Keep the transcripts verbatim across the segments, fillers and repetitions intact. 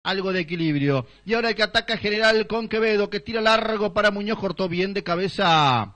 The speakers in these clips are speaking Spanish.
algo de equilibrio. Y ahora el que ataca General con Quevedo, que tira largo para Muñoz, cortó bien de cabeza.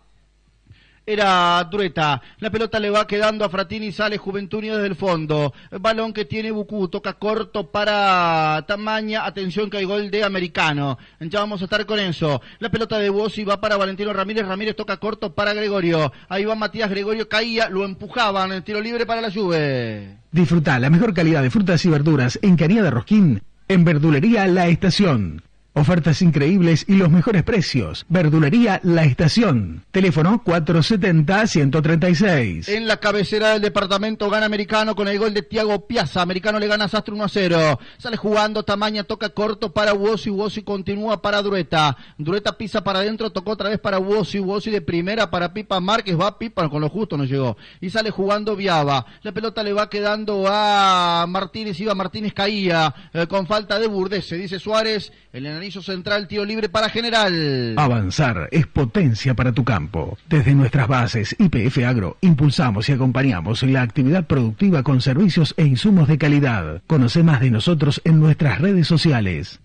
Era Drueta, la pelota le va quedando a Fratini, sale Juventud Unida desde el fondo, balón que tiene Bucú, toca corto para Tamaña, atención que hay gol de Americano, ya vamos a estar con eso, la pelota de Bossi va para Valentino Ramírez, Ramírez toca corto para Gregorio, ahí va Matías, Gregorio caía, lo empujaban, el tiro libre para la Juve. Disfruta la mejor calidad de frutas y verduras en Cañada Rosquín, en Verdulería La Estación. Ofertas increíbles y los mejores precios. Verdulería La Estación. Teléfono cuatro setenta, ciento treinta y seis. En la cabecera del departamento gana Americano con el gol de Tiago Piazza. Americano le gana a Sastre uno a cero. Sale jugando Tamaña, toca corto para Wossi. Wossi continúa para Drueta. Drueta pisa para adentro, tocó otra vez para Wossi. Wossi de primera para Pipa Márquez. Va Pipa, con lo justo no llegó. Y sale jugando Viaba. La pelota le va quedando a Martínez. Iba Martínez, caía eh, con falta de Burdés. Se dice Suárez. El analizo central, tiro libre para General. Avanzar es potencia para tu campo. Desde nuestras bases Y P F Agro impulsamos y acompañamos la actividad productiva con servicios e insumos de calidad. Conoce más de nosotros en nuestras redes sociales.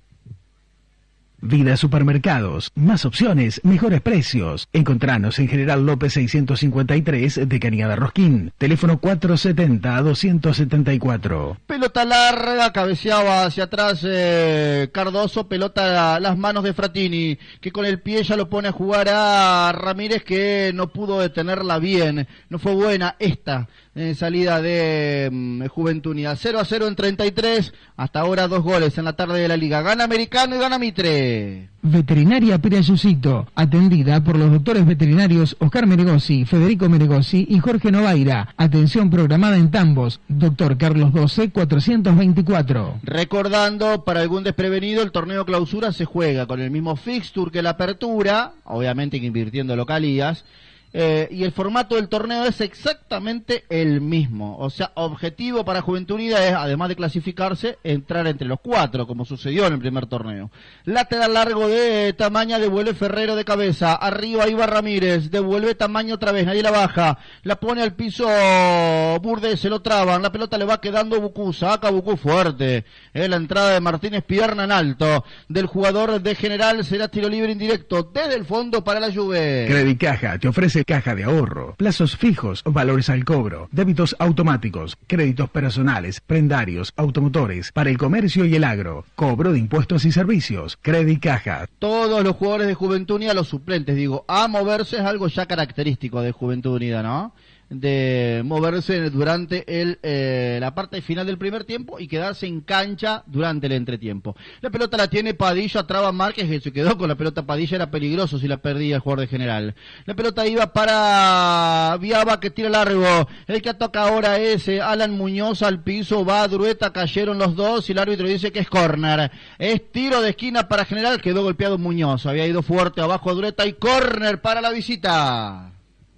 Vida Supermercados, más opciones, mejores precios. Encontranos en General López seiscientos cincuenta y tres de Cañada Rosquín. Teléfono cuatro setenta, doscientos setenta y cuatro. Pelota larga, cabeceaba hacia atrás eh, Cardoso, pelota a las manos de Fratini, que con el pie ya lo pone a jugar a Ramírez, que no pudo detenerla bien. No fue buena esta en salida de um, Juventud Unida. cero a cero en treinta y tres, hasta ahora dos goles en la tarde de la liga. Gana Americano y gana Mitre. Veterinaria Pirayucito, atendida por los doctores veterinarios Oscar Meregosi, Federico Meregosi y Jorge Novaira. Atención programada en Tambos, doctor Carlos doce, cuatrocientos veinticuatro. Recordando, para algún desprevenido, el torneo clausura se juega con el mismo fixture que la apertura, obviamente que invirtiendo localías. Eh, y el formato del torneo es exactamente el mismo. O sea, objetivo para Juventud Unida es, además de clasificarse, entrar entre los cuatro, como sucedió en el primer torneo. Lateral largo de Tamaña, devuelve Ferrero de cabeza. Arriba iba Ramírez, devuelve Tamaña otra vez, nadie la baja. La pone al piso Burdés, se lo traban. La pelota le va quedando Bucú, saca Bucú fuerte. Es la entrada de Martínez, pierna en alto. Del jugador de General será tiro libre indirecto desde el fondo para la Juve. Credicaja te ofrece caja de ahorro, plazos fijos, valores al cobro, débitos automáticos, créditos personales, prendarios, automotores, para el comercio y el agro, cobro de impuestos y servicios. Credicaja. Todos los jugadores de Juventud Unida, los suplentes, digo, a moverse es algo ya característico de Juventud Unida, ¿no? De moverse durante el eh, la parte final del primer tiempo y quedarse en cancha durante el entretiempo. La pelota la tiene Padilla, traba Márquez, que se quedó con la pelota Padilla, era peligroso si la perdía el jugador de General. La pelota iba para Viaba, que tira largo. El que toca ahora es eh, Alan Muñoz, al piso, va Drueta, cayeron los dos y el árbitro dice que es córner. Es tiro de esquina para General, quedó golpeado Muñoz, había ido fuerte abajo Drueta y córner para la visita.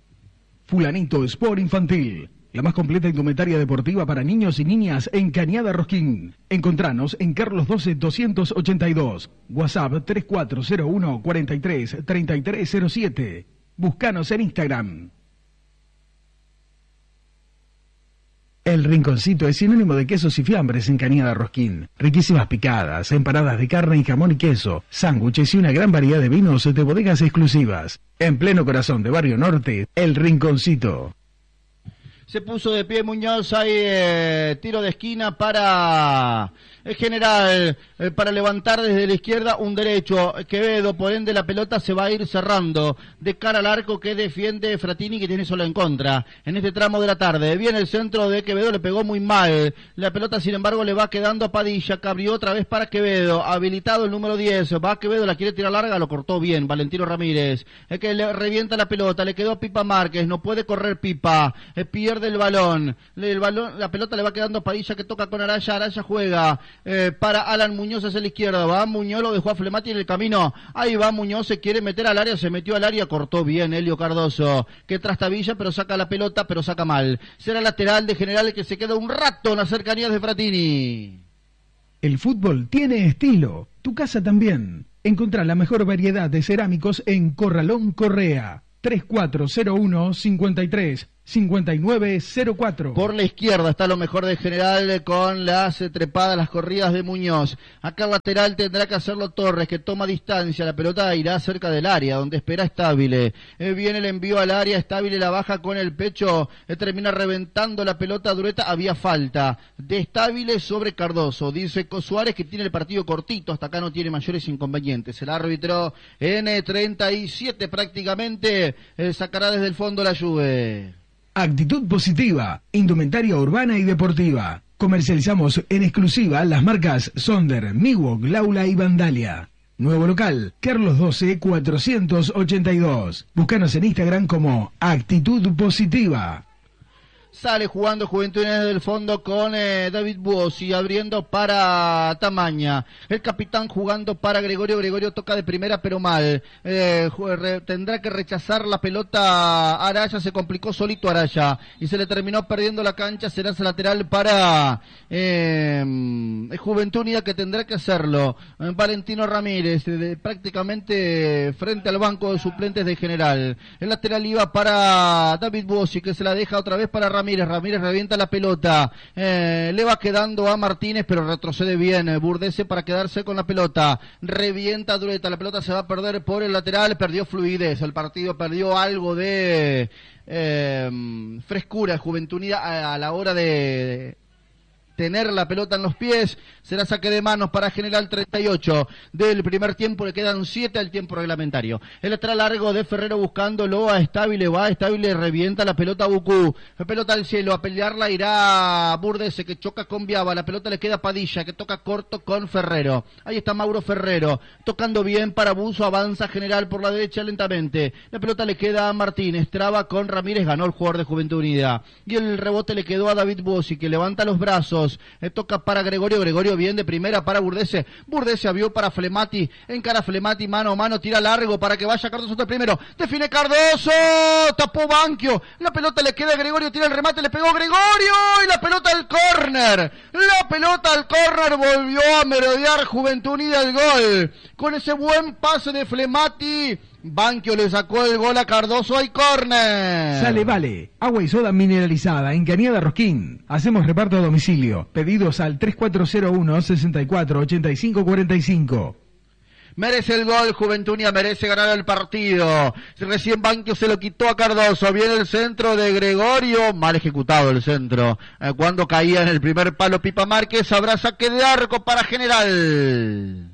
Fulanito Sport Infantil, la más completa indumentaria deportiva para niños y niñas en Cañada Rosquín. Encontranos en Carlos doce, doscientos ochenta y dos. WhatsApp tres cuatro cero uno, cuarenta y tres, treinta y tres cero siete. Búscanos en Instagram. El Rinconcito es sinónimo de quesos y fiambres en Cañada Rosquín. Riquísimas picadas, empanadas de carne y jamón y queso, sándwiches y una gran variedad de vinos de bodegas exclusivas. En pleno corazón de Barrio Norte, El Rinconcito. Se puso de pie Muñoz, hay eh, tiro de esquina para el General, eh, para levantar desde la izquierda un derecho. Quevedo, por ende la pelota se va a ir cerrando de cara al arco que defiende Fratini, que tiene solo en contra en este tramo de la tarde. Viene el centro de Quevedo, le pegó muy mal. La pelota sin embargo le va quedando a Padilla, que abrió otra vez para Quevedo, habilitado el número diez, va Quevedo, la quiere tirar larga, lo cortó bien Valentino Ramírez, es que le revienta la pelota, le quedó a Pipa Márquez, no puede correr Pipa, eh, pierde el balón, el balón, la pelota le va quedando a Padilla, que toca con Araya, Araya juega eh, para Alan Muñoz hacia la izquierda, va Muñoz, lo dejó a Flemati en el camino, ahí va Muñoz, se quiere meter al área, se metió al área, cortó bien Helio Cardoso, que trastabilla, pero saca la pelota, pero saca mal. Será lateral de General, que se queda un rato en las cercanías de Fratini. El fútbol tiene estilo, tu casa también. Encontrá la mejor variedad de cerámicos en Corralón Correa. tres cuatro cero uno, cincuenta y tres, cincuenta y nueve cero cuatro. Por la izquierda está lo mejor de General con las trepadas, las corridas de Muñoz. Acá el lateral tendrá que hacerlo Torres, que toma distancia. La pelota irá cerca del área, donde espera Stabile. Eh, viene el envío al área, Stabile la baja con el pecho. Eh, termina reventando la pelota Dureta. Había falta de Stabile sobre Cardoso. Dice Suárez que tiene el partido cortito. Hasta acá no tiene mayores inconvenientes. El árbitro en treinta y siete prácticamente eh, sacará desde el fondo la Juve. Actitud Positiva, indumentaria urbana y deportiva. Comercializamos en exclusiva las marcas Sonder, Miwok, Laula y Vandalia. Nuevo local, Carlos doce, cuatrocientos ochenta y dos. Búscanos en Instagram como Actitud Positiva. Sale jugando Juventud desde el fondo con eh, David Buosi, abriendo para Tamaña. El capitán jugando para Gregorio. Gregorio toca de primera pero mal. Eh, re, tendrá que rechazar la pelota Araya. Se complicó solito Araya y se le terminó perdiendo la cancha. Será ese lateral para eh, Juventud Unida, que tendrá que hacerlo. Eh, Valentino Ramírez, de, prácticamente frente al banco de suplentes de General. El lateral iba para David Buosi, que se la deja otra vez para Ramírez. Ramírez, Ramírez revienta la pelota, eh, le va quedando a Martínez, pero retrocede bien, eh, Burdese para quedarse con la pelota, revienta Dureta, la pelota se va a perder por el lateral, perdió fluidez, el partido perdió algo de eh, frescura, Juventud Unida a, a la hora de tener la pelota en los pies. Será saque de manos para General. Treinta y ocho del primer tiempo, le quedan siete al tiempo reglamentario. El lateral largo de Ferrero buscándolo a Stabile, va Stabile, revienta la pelota a Bucú, la pelota al cielo, a pelearla irá Burdese, que choca con Viaba, la pelota le queda a Padilla, que toca corto con Ferrero. Ahí está Mauro Ferrero, tocando bien para Buzo, avanza General por la derecha lentamente, la pelota le queda a Martínez, traba con Ramírez, ganó el jugador de Juventud Unida, y el rebote le quedó a David Buosi, que levanta los brazos. Eh, toca para Gregorio, Gregorio bien de primera para Burdese, Burdese abrió para Flemati, encara Flemati mano a mano, tira largo para que vaya Cardoso el primero, define Cardoso, tapó Banquio, la pelota le queda a Gregorio, tira el remate, le pegó Gregorio y la pelota al córner, la pelota al córner, volvió a merodear Juventud Unida el gol, con ese buen pase de Flemati. Banquio le sacó el gol a Cardoso, hay córner. Sale Vale, agua y soda mineralizada en Cañada Rosquín. Hacemos reparto a domicilio. Pedidos al tres cuatro cero uno, seis cuatro, ocho cinco cuatro cinco. Merece el gol, Juventud Unida merece ganar el partido. Recién Banquio se lo quitó a Cardoso. Viene el centro de Gregorio, mal ejecutado el centro. Eh, cuando caía en el primer palo Pipa Márquez, habrá saque de arco para General.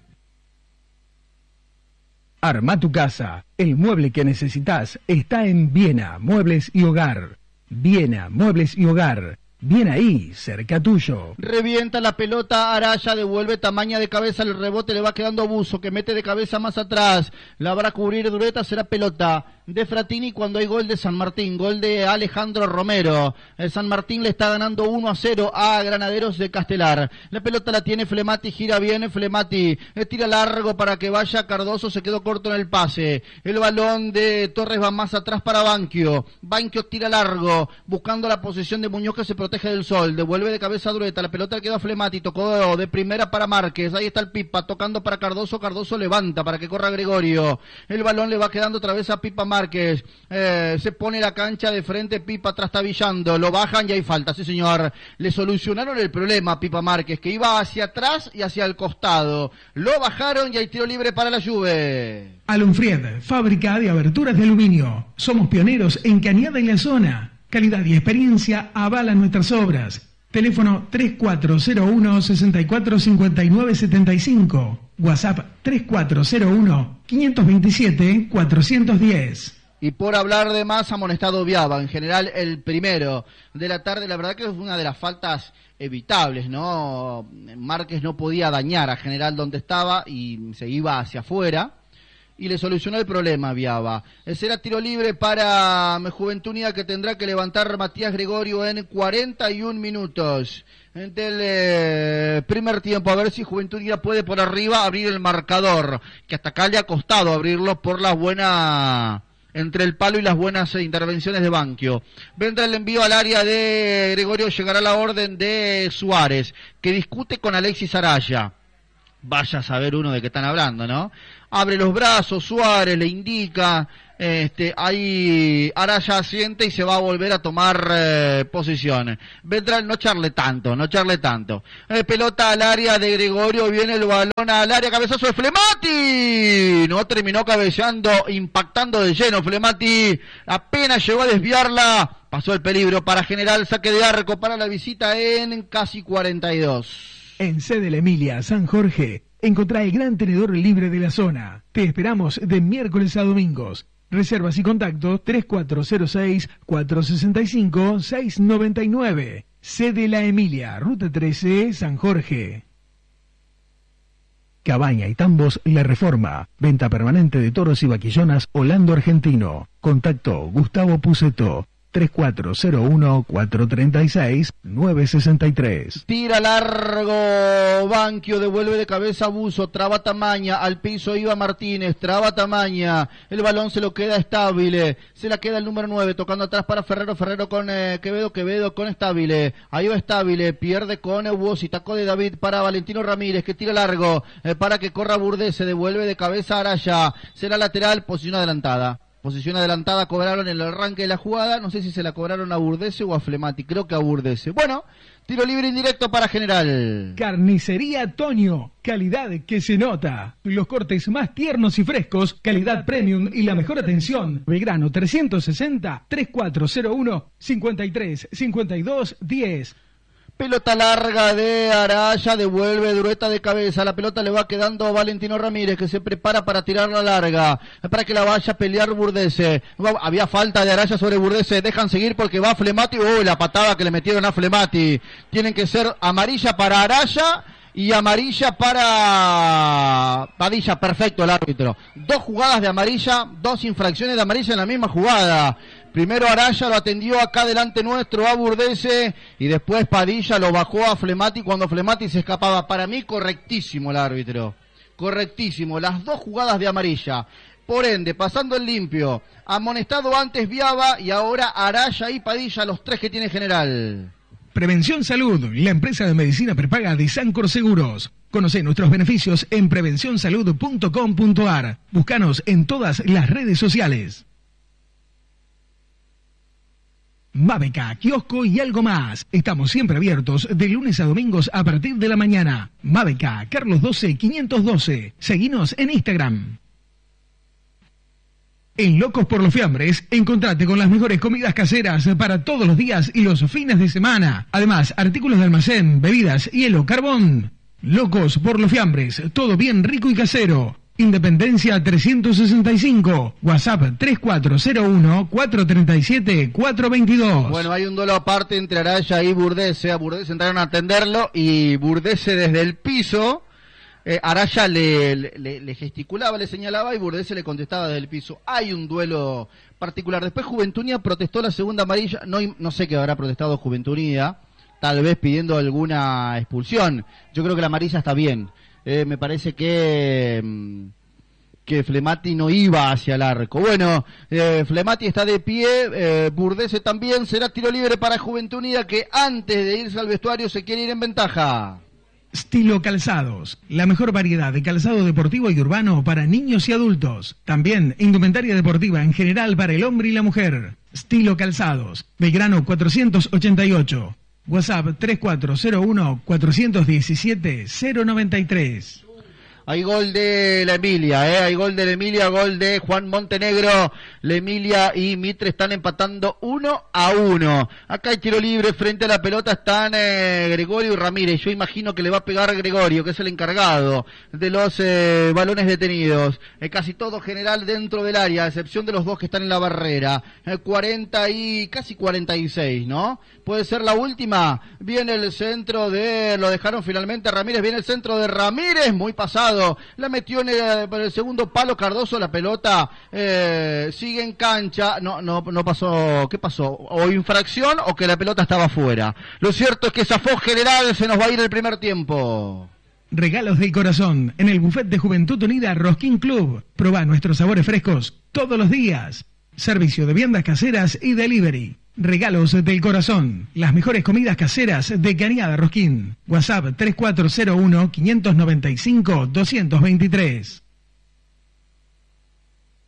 Arma tu casa. El mueble que necesitas está en Viena, Muebles y Hogar. Viena, Muebles y Hogar. Bien ahí, cerca tuyo. Revienta la pelota Araya, devuelve Tamaña de cabeza, el rebote le va quedando Buzo, que mete de cabeza más atrás. La va a cubrir Dureta, será pelota de Fratini cuando hay gol de San Martín, gol de Alejandro Romero. El San Martín le está ganando uno a cero a Granaderos de Castelar. La pelota la tiene Flemati, gira bien Flemati, le tira largo para que vaya Cardoso, se quedó corto en el pase. El balón de Torres va más atrás para Banquio. Banquio tira largo, buscando la posición de Muñoz, que se protege del sol, devuelve de cabeza a Dureta, la pelota le quedó a Flemati, tocó de primera para Márquez, ahí está el Pipa, tocando para Cardoso, Cardoso levanta para que corra Gregorio, el balón le va quedando otra vez a Pipa Márquez, eh, se pone la cancha de frente, Pipa trastabillando, lo bajan y hay falta, sí señor, le solucionaron el problema a Pipa Márquez, que iba hacia atrás y hacia el costado, lo bajaron y hay tiro libre para la Juve. Alunfried, fábrica de aberturas de aluminio, somos pioneros en Cañada y la zona. Calidad y experiencia avalan nuestras obras. Teléfono tres cuatro cero uno, seis cuatro cinco nueve siete cinco. WhatsApp tres cuatro cero uno, cinco dos siete, cuatro uno cero. Y por hablar de más, amonestado Viaba, en general el primero de la tarde. La verdad que es una de las faltas evitables, ¿no? Márquez no podía dañar a General donde estaba y se iba hacia afuera. Y le solucionó el problema Viaba. Será tiro libre para Juventud Unida, que tendrá que levantar Matías Gregorio en cuarenta y un minutos del eh, primer tiempo. A ver si Juventud Unida puede por arriba abrir el marcador, que hasta acá le ha costado abrirlo por la buena... entre el palo y las buenas intervenciones de Banquio. Vendrá el envío al área de Gregorio, llegará la orden de Suárez, que discute con Alexis Araya. Vaya a saber uno de qué están hablando, ¿no? Abre los brazos, Suárez le indica, Este, ahí Araya asiente y se va a volver a tomar eh, posición. Beltrán, no charle tanto, no charle tanto. Eh, pelota al área de Gregorio, viene el balón al área, cabezazo de Flemati. No terminó cabeceando, impactando de lleno Flemati. Apenas llegó a desviarla. Pasó el peligro para General, saque de arco para la visita en casi cuarenta y dos. En sede La Emilia, San Jorge, encontrá el gran tenedor libre de la zona. Te esperamos de miércoles a domingos. Reservas y contactos tres cuatro cero seis, cuatro seis cinco, seis nueve nueve. Sede La Emilia, Ruta trece, San Jorge. Cabaña y Tambos La Reforma. Venta permanente de toros y vaquillonas Holando Argentino. Contacto Gustavo Puceto. tres cuatro cero uno, cuatro tres seis, nueve seis tres. Tira largo, Banquio, devuelve de cabeza Buzo, traba Tamaña, al piso iba Martínez, traba Tamaña, el balón se lo queda Estable, se la queda el número nueve, tocando atrás para Ferrero, Ferrero con eh, Quevedo, Quevedo con Estable, ahí va Estable, pierde con Ebuosi, tacó de David para Valentino Ramírez, que tira largo, eh, para que corra Burdés, se devuelve de cabeza Araya, será lateral, posición adelantada. Posición adelantada, cobraron el arranque de la jugada, no sé si se la cobraron a Burdese o a Flemati, creo que a Burdese. Bueno, tiro libre indirecto para General. Carnicería Toño, calidad que se nota. Los cortes más tiernos y frescos, calidad premium y la mejor atención. Belgrano trescientos sesenta, tres cuatro cero uno, cincuenta y tres, cincuenta y dos, diez. Pelota larga de Araya, devuelve Durueta de cabeza, la pelota le va quedando a Valentino Ramírez, que se prepara para tirarla larga, para que la vaya a pelear Burdese. Había falta de Araya sobre Burdese, dejan seguir porque va Flemati. Uy, la patada que le metieron a Flemati. Tienen que ser amarilla para Araya y amarilla para Padilla. Perfecto el árbitro. Dos jugadas de amarilla, dos infracciones de amarilla en la misma jugada. Primero Araya lo atendió acá delante nuestro a Burdese y después Padilla lo bajó a Flemati cuando Flemati se escapaba. Para mí correctísimo el árbitro, correctísimo, las dos jugadas de amarilla. Por ende, pasando el limpio, amonestado antes Viaba y ahora Araya y Padilla, los tres que tiene General. Prevención Salud, la empresa de medicina prepaga de Sancor Seguros. Conoce nuestros beneficios en prevención salud punto com punto ar. Búscanos en todas las redes sociales. Mabeca, kiosco y algo más. Estamos siempre abiertos de lunes a domingos a partir de la mañana. Mabeca, Carlos doce, quinientos doce. Seguinos en Instagram. En Locos por los Fiambres, encontrate con las mejores comidas caseras para todos los días y los fines de semana. Además, artículos de almacén, bebidas, hielo, carbón. Locos por los Fiambres, todo bien rico y casero. Independencia trescientos sesenta y cinco, WhatsApp tres cuatro cero uno, cuatro tres siete, cuatro dos dos. Bueno, hay un duelo aparte entre Araya y Burdese. A Burdese entraron a atenderlo y Burdese desde el piso, eh, Araya le, le, le gesticulaba, le señalaba y Burdese le contestaba desde el piso. Hay un duelo particular. Después Juventud Unida protestó la segunda amarilla, no, no sé qué habrá protestado Juventud Unida, tal vez pidiendo alguna expulsión. Yo creo que la amarilla está bien. Eh, me parece que que Flemati no iba hacia el arco. Bueno, eh, Flemati está de pie, eh, Burdese también. Será tiro libre para Juventud Unida, que antes de irse al vestuario se quiere ir en ventaja. Stilo Calzados, la mejor variedad de calzado deportivo y urbano para niños y adultos. También indumentaria deportiva en general para el hombre y la mujer. Stilo Calzados, Belgrano cuatrocientos ochenta y ocho. WhatsApp tres cuatro cero uno, cuatro uno siete, cero nueve tres. Hay gol de la Emilia, ¿eh? Hay gol de la Emilia, gol de Juan Montenegro. La Emilia y Mitre están empatando uno a uno. Acá hay tiro libre, frente a la pelota están eh, Gregorio y Ramírez. Yo imagino que le va a pegar a Gregorio, que es el encargado de los eh, balones detenidos. Eh, casi todo General dentro del área, a excepción de los dos que están en la barrera. Eh, cuarenta y casi cuarenta y seis, ¿no? Puede ser la última. Viene el centro de... Lo dejaron finalmente a Ramírez. Viene el centro de Ramírez, muy pasado. La metió en el, en el segundo palo Cardoso, la pelota eh, sigue en cancha. No, no, no pasó. ¿Qué pasó? O infracción o que la pelota estaba fuera. Lo cierto es que zafó General, se nos va a ir el primer tiempo. Regalos del corazón en el buffet de Juventud Unida Rosquín Club. Probá nuestros sabores frescos todos los días. Servicio de viandas caseras y delivery. Regalos del corazón, las mejores comidas caseras de Cañada Rosquín. WhatsApp tres cuatro cero uno, quinientos noventa y cinco, doscientos veintitrés.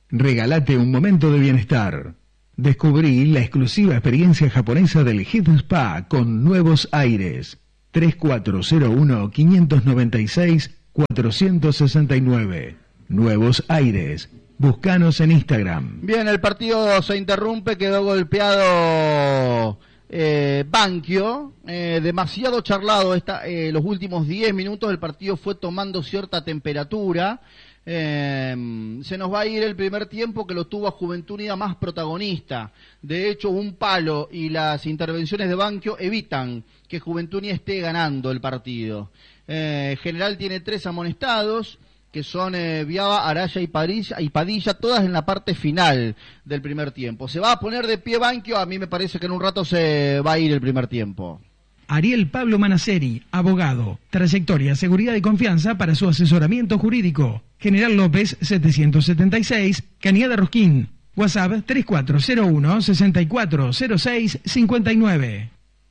Regálate un momento de bienestar. Descubrí la exclusiva experiencia japonesa del Hit Spa con nuevos aires. tres cuatro cero uno, cinco nueve seis, cuatro seis nueve. Nuevos Aires. Búscanos en Instagram. Bien, el partido se interrumpe, quedó golpeado eh, Banchio, eh, demasiado charlado esta, eh, los últimos diez minutos, el partido fue tomando cierta temperatura. Eh, se nos va a ir el primer tiempo que lo tuvo a Juventud Unida más protagonista. De hecho, un palo y las intervenciones de Banchio evitan que Juventud Unida esté ganando el partido. Eh, General tiene tres amonestados, que son eh, Viaba, Araya y Padilla, y Padilla, todas en la parte final del primer tiempo. Se va a poner de pie Banchio, a mí me parece que en un rato se va a ir el primer tiempo. Ariel Pablo Manaceri, abogado. Trayectoria, seguridad y confianza para su asesoramiento jurídico. General López setecientos setenta y seis, Cañada Rosquín. WhatsApp tres cuatro cero uno, seis cuatro cero seis, cinco nueve.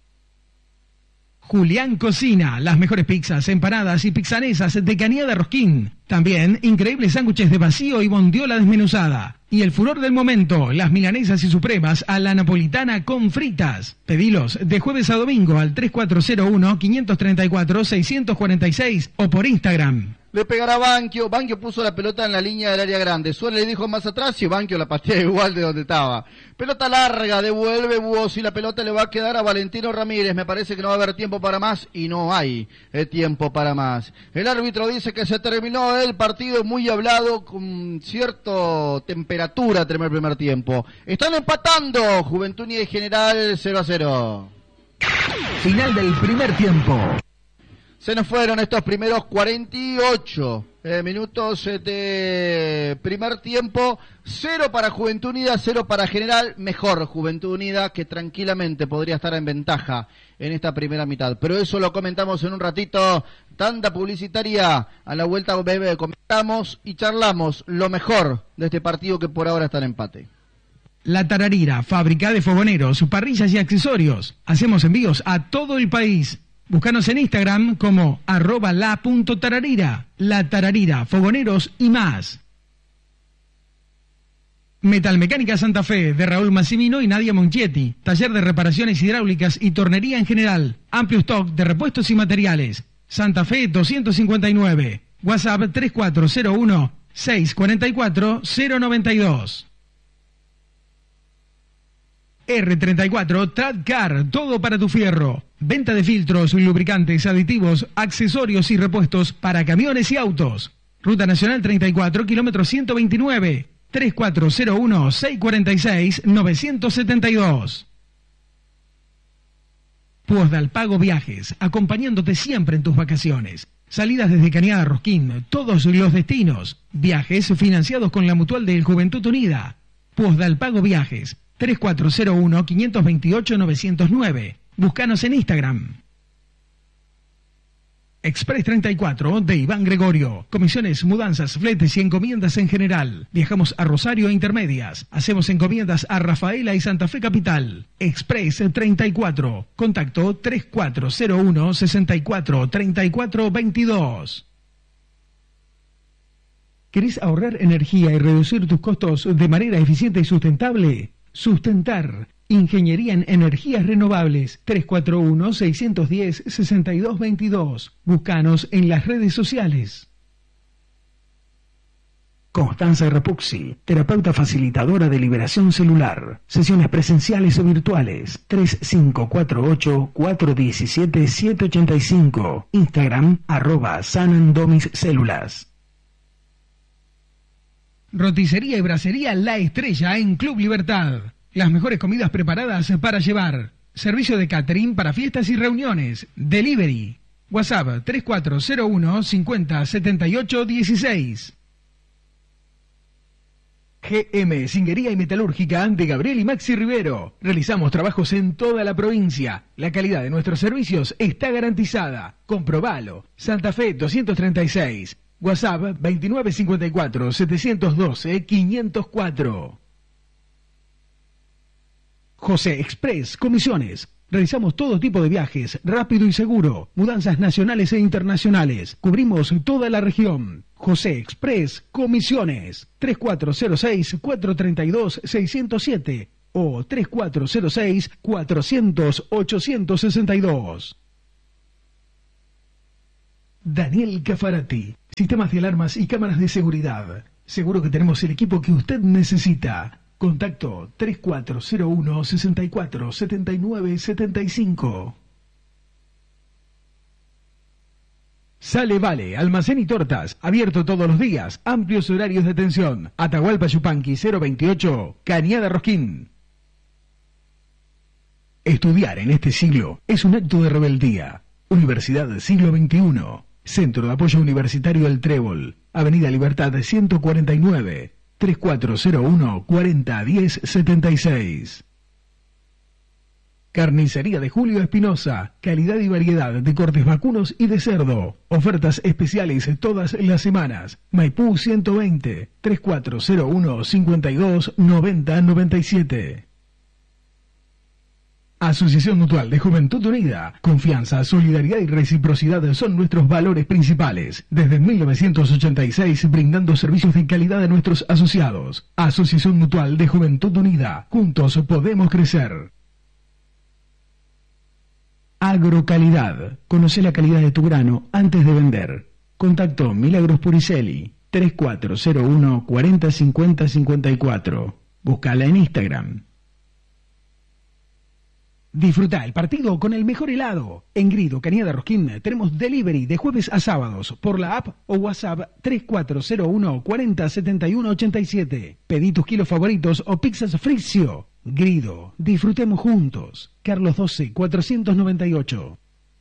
Julián Cocina, las mejores pizzas, empanadas y pizzanesas de Cañada Rosquín. También increíbles sándwiches de vacío y bondiola desmenuzada. Y el furor del momento, las milanesas y supremas a la napolitana con fritas. Pedilos de jueves a domingo al tres cuatro cero uno, cinco tres cuatro, seis cuatro seis o por Instagram. Le pegará Banchio, Banchio puso la pelota en la línea del área grande, Suárez le dijo más atrás y Banchio la patea igual de donde estaba. Pelota larga, devuelve Buosi, la pelota le va a quedar a Valentino Ramírez, me parece que no va a haber tiempo para más y no hay eh, tiempo para más. El árbitro dice que se terminó el partido muy hablado, con cierta temperatura terminó el primer tiempo. Están empatando, Juventud Unida y General cero a cero. Final del primer tiempo. Se nos fueron estos primeros cuarenta y ocho eh, minutos de primer tiempo. Cero para Juventud Unida, cero para General. Mejor Juventud Unida, que tranquilamente podría estar en ventaja en esta primera mitad. Pero eso lo comentamos en un ratito. Tanda publicitaria. A la vuelta bebé, comentamos y charlamos lo mejor de este partido que por ahora está en empate. La Tararira, fábrica de fogoneros, parrillas y accesorios. Hacemos envíos a todo el país. Búscanos en Instagram como arroba la punto tararira, La Tararira, fogoneros y más. Metalmecánica Santa Fe, de Raúl Massimino y Nadia Monchietti. Taller de reparaciones hidráulicas y tornería en general. Amplio stock de repuestos y materiales. Santa Fe doscientos cincuenta y nueve. WhatsApp tres cuatro cero uno, seis cuatro cuatro, cero nueve dos. R treinta y cuatro Tradcar, todo para tu fierro. Venta de filtros, lubricantes, aditivos, accesorios y repuestos para camiones y autos. Ruta Nacional treinta y cuatro, kilómetro ciento veintinueve. tres cuatro cero uno, seis cuatro seis, nueve siete dos. Posdalpago Viajes, acompañándote siempre en tus vacaciones. Salidas desde Cañada Rosquín, todos los destinos. Viajes financiados con la Mutual de Juventud Unida. Posdalpago Viajes. tres cuatro cero uno, cinco dos ocho, nueve cero nueve. Búscanos en Instagram. Express treinta y cuatro de Iván Gregorio. Comisiones, mudanzas, fletes y encomiendas en general. Viajamos a Rosario e Intermedias. Hacemos encomiendas a Rafaela y Santa Fe Capital. Express treinta y cuatro. Contacto tres cuatro cero uno, seis cuatro, tres cuatro dos dos. ¿Querés ahorrar energía y reducir tus costos de manera eficiente y sustentable? Sustentar. Ingeniería en energías renovables. tres cuatro uno, seis uno cero, seis dos dos dos. Búscanos en las redes sociales. Constanza Rapuxi, terapeuta facilitadora de liberación celular. Sesiones presenciales o virtuales. tres cinco cuatro ocho, cuatro uno siete, siete ocho cinco. Instagram, arroba sanandomis células. Roticería y bracería La Estrella en Club Libertad. Las mejores comidas preparadas para llevar. Servicio de catering para fiestas y reuniones. Delivery. WhatsApp tres cuatro cero uno, cinco cero, siete ocho uno seis. G M Singuería y Metalúrgica de Gabriel y Maxi Rivero. Realizamos trabajos en toda la provincia. La calidad de nuestros servicios está garantizada. Comprobalo. Santa Fe doscientos treinta y seis. WhatsApp veintinueve cincuenta y cuatro, setecientos doce, quinientos cuatro. José Express Comisiones. Realizamos todo tipo de viajes, rápido y seguro, mudanzas nacionales e internacionales. Cubrimos toda la región. José Express Comisiones, tres cuatro cero seis, cuatro tres dos, seis cero siete o tres cuatro cero seis, cuatrocientos, ochocientos sesenta y dos. Daniel Cafarati, sistemas de alarmas y cámaras de seguridad. Seguro que tenemos el equipo que usted necesita. Contacto tres cuatro cero uno, sesenta y cuatro, setenta y nueve, setenta y cinco. Sale Vale, almacén y tortas, abierto todos los días, amplios horarios de atención. Atahualpa Yupanqui cero veintiocho, Cañada Rosquín. Estudiar en este siglo es un acto de rebeldía. Universidad del siglo veintiuno. Centro de Apoyo Universitario El Trébol, Avenida Libertad ciento cuarenta y nueve, tres cuatro cero uno, cuarenta, diez, setenta y seis. Carnicería de Julio Espinosa, calidad y variedad de cortes vacunos y de cerdo. Ofertas especiales todas las semanas. Maipú ciento veinte, tres cuatro cero uno, cincuenta y dos, noventa, noventa y siete. Asociación Mutual de Juventud Unida. Confianza, solidaridad y reciprocidad son nuestros valores principales. Desde mil novecientos ochenta y seis, brindando servicios de calidad a nuestros asociados. Asociación Mutual de Juventud Unida. Juntos podemos crecer. Agrocalidad. Conoce la calidad de tu grano antes de vender. Contacto Milagros Puricelli. tres cuatro cero uno, cuarenta, cincuenta, cincuenta y cuatro. Búscala en Instagram. Disfruta el partido con el mejor helado. En Grido, Cañada Rosquín, tenemos delivery de jueves a sábados por la app o WhatsApp tres cuatro cero uno, cuarenta, setenta y uno, ochenta y siete. Pedí tus kilos favoritos o pizzas Frizzio. Grido, disfrutemos juntos. Carlos doce, cuatrocientos noventa y ocho.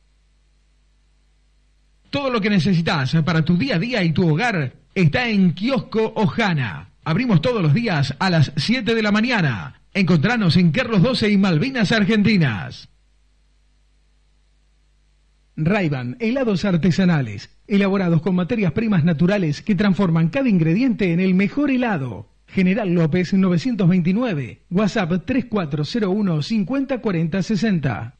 Todo lo que necesitas para tu día a día y tu hogar está en Kiosco Ojana. Abrimos todos los días a las siete de la mañana. Encontranos en Carlos doce y Malvinas Argentinas. Ray-Ban, helados artesanales, elaborados con materias primas naturales que transforman cada ingrediente en el mejor helado. General López novecientos veintinueve, WhatsApp tres cuatro cero uno, cincuenta, cuarenta, sesenta.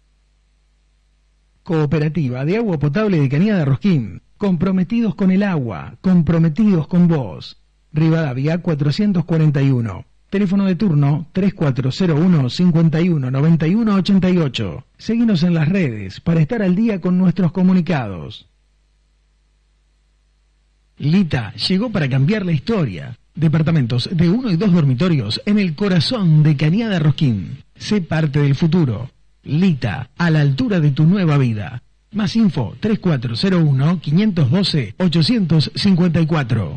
Cooperativa de Agua Potable de Cañada Rosquín. Comprometidos con el agua, comprometidos con vos. Rivadavia cuatrocientos cuarenta y uno. Teléfono de turno tres cuatro cero uno, cincuenta y uno, noventa y uno, ochenta y ocho. Seguinos en las redes para estar al día con nuestros comunicados. Lita llegó para cambiar la historia. Departamentos de uno y dos dormitorios en el corazón de Cañada Rosquín. Sé parte del futuro. Lita, a la altura de tu nueva vida. Más info tres cuatro cero uno, quinientos doce, ochocientos cincuenta y cuatro.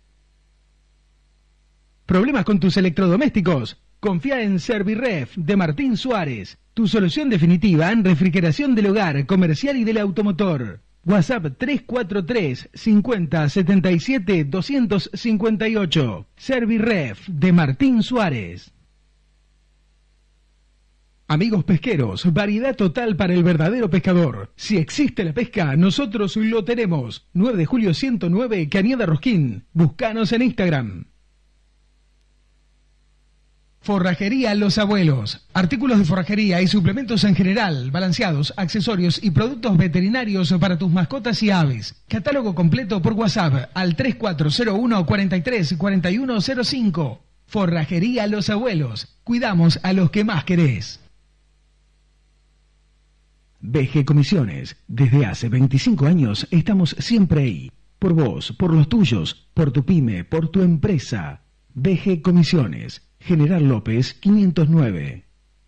¿Problemas con tus electrodomésticos? Confía en Servirref de Martín Suárez, tu solución definitiva en refrigeración del hogar, comercial y del automotor. WhatsApp tres cuatro tres, cincuenta, setenta y siete, doscientos cincuenta y ocho. Servirref de Martín Suárez. Amigos pesqueros, variedad total para el verdadero pescador. Si existe la pesca, nosotros lo tenemos. nueve de julio ciento nueve, Cañada Rosquín. Búscanos en Instagram. Forrajería Los Abuelos. Artículos de forrajería y suplementos en general, balanceados, accesorios y productos veterinarios para tus mascotas y aves. Catálogo completo por WhatsApp al tres cuatro cero uno, cuarenta y tres, cuarenta y uno cero cinco. Forrajería Los Abuelos. Cuidamos a los que más querés. B G Comisiones. Desde hace veinticinco años estamos siempre ahí. Por vos, por los tuyos, por tu pyme, por tu empresa. B G Comisiones. General López quinientos nueve.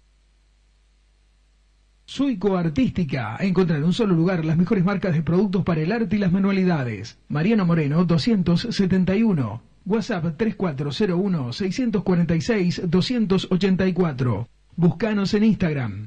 Suico Artística. Encontrar en un solo lugar las mejores marcas de productos para el arte y las manualidades. Mariano Moreno doscientos setenta y uno. WhatsApp tres cuatro cero uno, seiscientos cuarenta y seis, doscientos ochenta y cuatro. Búscanos en Instagram.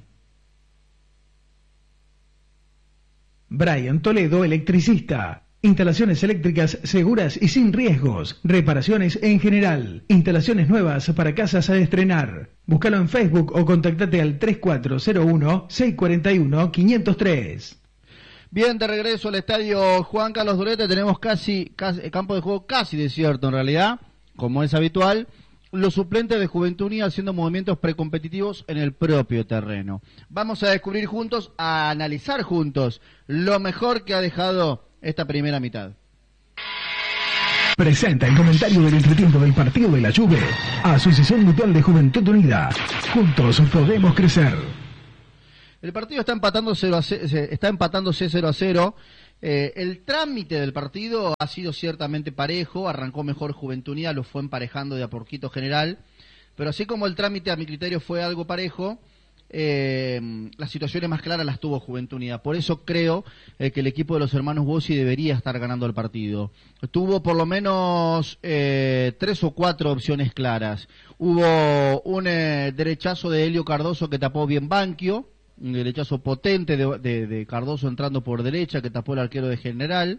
Brian Toledo, electricista. Instalaciones eléctricas seguras y sin riesgos. Reparaciones en general. Instalaciones nuevas para casas a estrenar. Búscalo en Facebook o contactate al tres cuatro cero uno, seiscientos cuarenta y uno, quinientos tres. Bien, de regreso al estadio Juan Carlos Durete. Tenemos casi, casi campo de juego casi desierto en realidad, como es habitual. los suplentes de Juventud Unida haciendo movimientos precompetitivos en el propio terreno. Vamos a descubrir juntos, a analizar juntos lo mejor que ha dejado esta primera mitad. Presenta el comentario del entretiempo del partido de la Juve, Asociación Mutual de Juventud Unida. Juntos podemos crecer. El partido está empatando cero a cero, está empatándose cero a cero. Eh, el trámite del partido ha sido ciertamente parejo, arrancó mejor Juventud Unida, lo fue emparejando de a poquito general, pero así como el trámite a mi criterio fue algo parejo, eh, las situaciones más claras las tuvo Juventud Unida. Por eso creo eh, que el equipo de los hermanos Bossi debería estar ganando el partido. Tuvo por lo menos eh, tres o cuatro opciones claras. Hubo un eh, derechazo de Helio Cardoso que tapó bien Banquio, un derechazo potente de, de, de Cardoso entrando por derecha que tapó el arquero de General.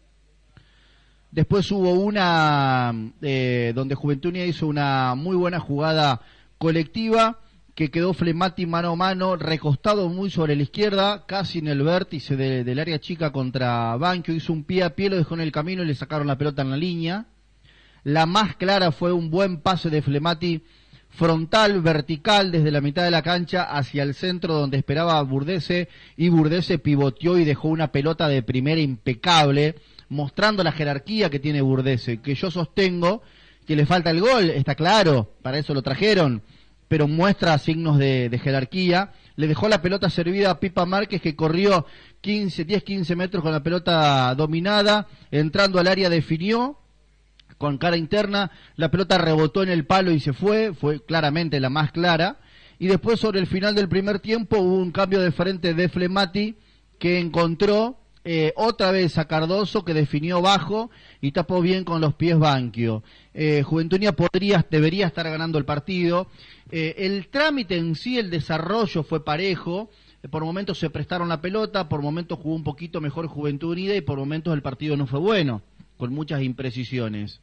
Después hubo una eh, donde Juventud Unida hizo una muy buena jugada colectiva que quedó Flemati mano a mano, recostado muy sobre la izquierda, casi en el vértice de, del área chica contra Banquio, hizo un pie a pie, lo dejó en el camino y le sacaron la pelota en la línea. La más clara fue un buen pase de Flemati frontal, vertical, desde la mitad de la cancha hacia el centro donde esperaba Burdese, y Burdese pivoteó y dejó una pelota de primera impecable, mostrando la jerarquía que tiene Burdese, que yo sostengo que le falta el gol, está claro, para eso lo trajeron, pero muestra signos de, de jerarquía. Le dejó la pelota servida a Pipa Márquez, que corrió quince, diez, quince metros con la pelota dominada, entrando al área definió, con cara interna, la pelota rebotó en el palo y se fue, fue claramente la más clara, y después sobre el final del primer tiempo hubo un cambio de frente de Flemati, que encontró eh, otra vez a Cardoso, que definió bajo y tapó bien con los pies Banquio. Eh, Juventud Unida podría, debería estar ganando el partido. Eh, el trámite en sí, el desarrollo fue parejo, eh, por momentos se prestaron la pelota, por momentos jugó un poquito mejor Juventud Unida y por momentos el partido no fue bueno, con muchas imprecisiones.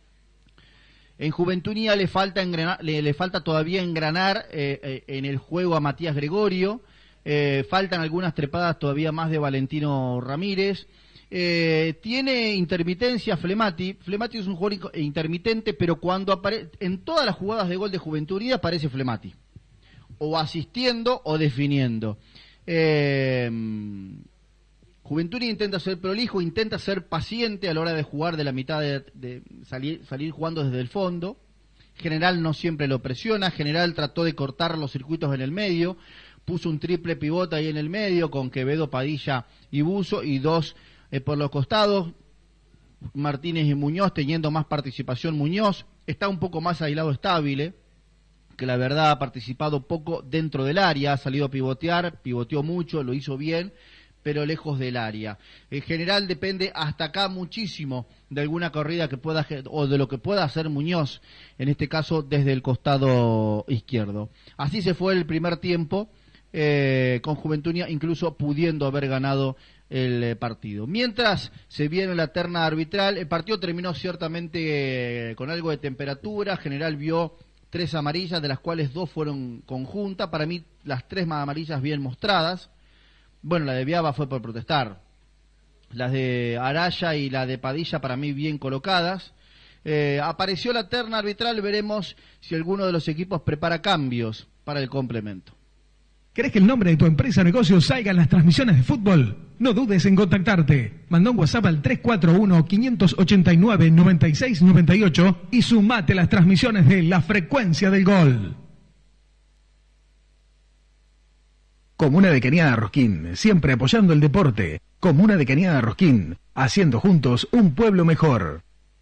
En Juventud Unida le falta, engranar, le, le falta todavía engranar eh, eh, en el juego a Matías Gregorio, eh, faltan algunas trepadas todavía más de Valentino Ramírez, eh, tiene intermitencia Flemati, Flemati es un jugador intermitente, pero cuando aparece, en todas las jugadas de gol de Juventud Unida aparece Flemati, o asistiendo o definiendo. Eh, Juventud Unida intenta ser prolijo, intenta ser paciente a la hora de jugar de la mitad, de, de salir, salir jugando desde el fondo. General no siempre lo presiona, General trató de cortar los circuitos en el medio, puso un triple pivote ahí en el medio con Quevedo, Padilla y Buzo, y dos eh, por los costados, Martínez y Muñoz, teniendo más participación Muñoz. Está un poco más aislado Estable, que la verdad ha participado poco dentro del área, ha salido a pivotear, pivoteó mucho, lo hizo bien, pero lejos del área. En general depende hasta acá muchísimo de alguna corrida que pueda, o de lo que pueda hacer Muñoz, en este caso desde el costado izquierdo. Así se fue el primer tiempo, eh, con Juventud Unida incluso pudiendo haber ganado el eh, partido. Mientras se viene la terna arbitral, el partido terminó ciertamente eh, con algo de temperatura. General vio tres amarillas, de las cuales dos fueron conjuntas. Para mí las tres más amarillas bien mostradas. Bueno, la de Viaba fue por protestar. Las de Araya y la de Padilla para mí bien colocadas. Eh, apareció la terna arbitral, veremos si alguno de los equipos prepara cambios para el complemento. ¿Querés que el nombre de tu empresa o negocio salga en las transmisiones de fútbol? No dudes en contactarte. Manda un WhatsApp al tres cuatro uno, cinco ocho nueve, nueve seis nueve ocho y sumate a las transmisiones de La Frecuencia del Gol. Comuna de Cañada Rosquín, siempre apoyando el deporte. Comuna de Cañada Rosquín, haciendo juntos un pueblo mejor.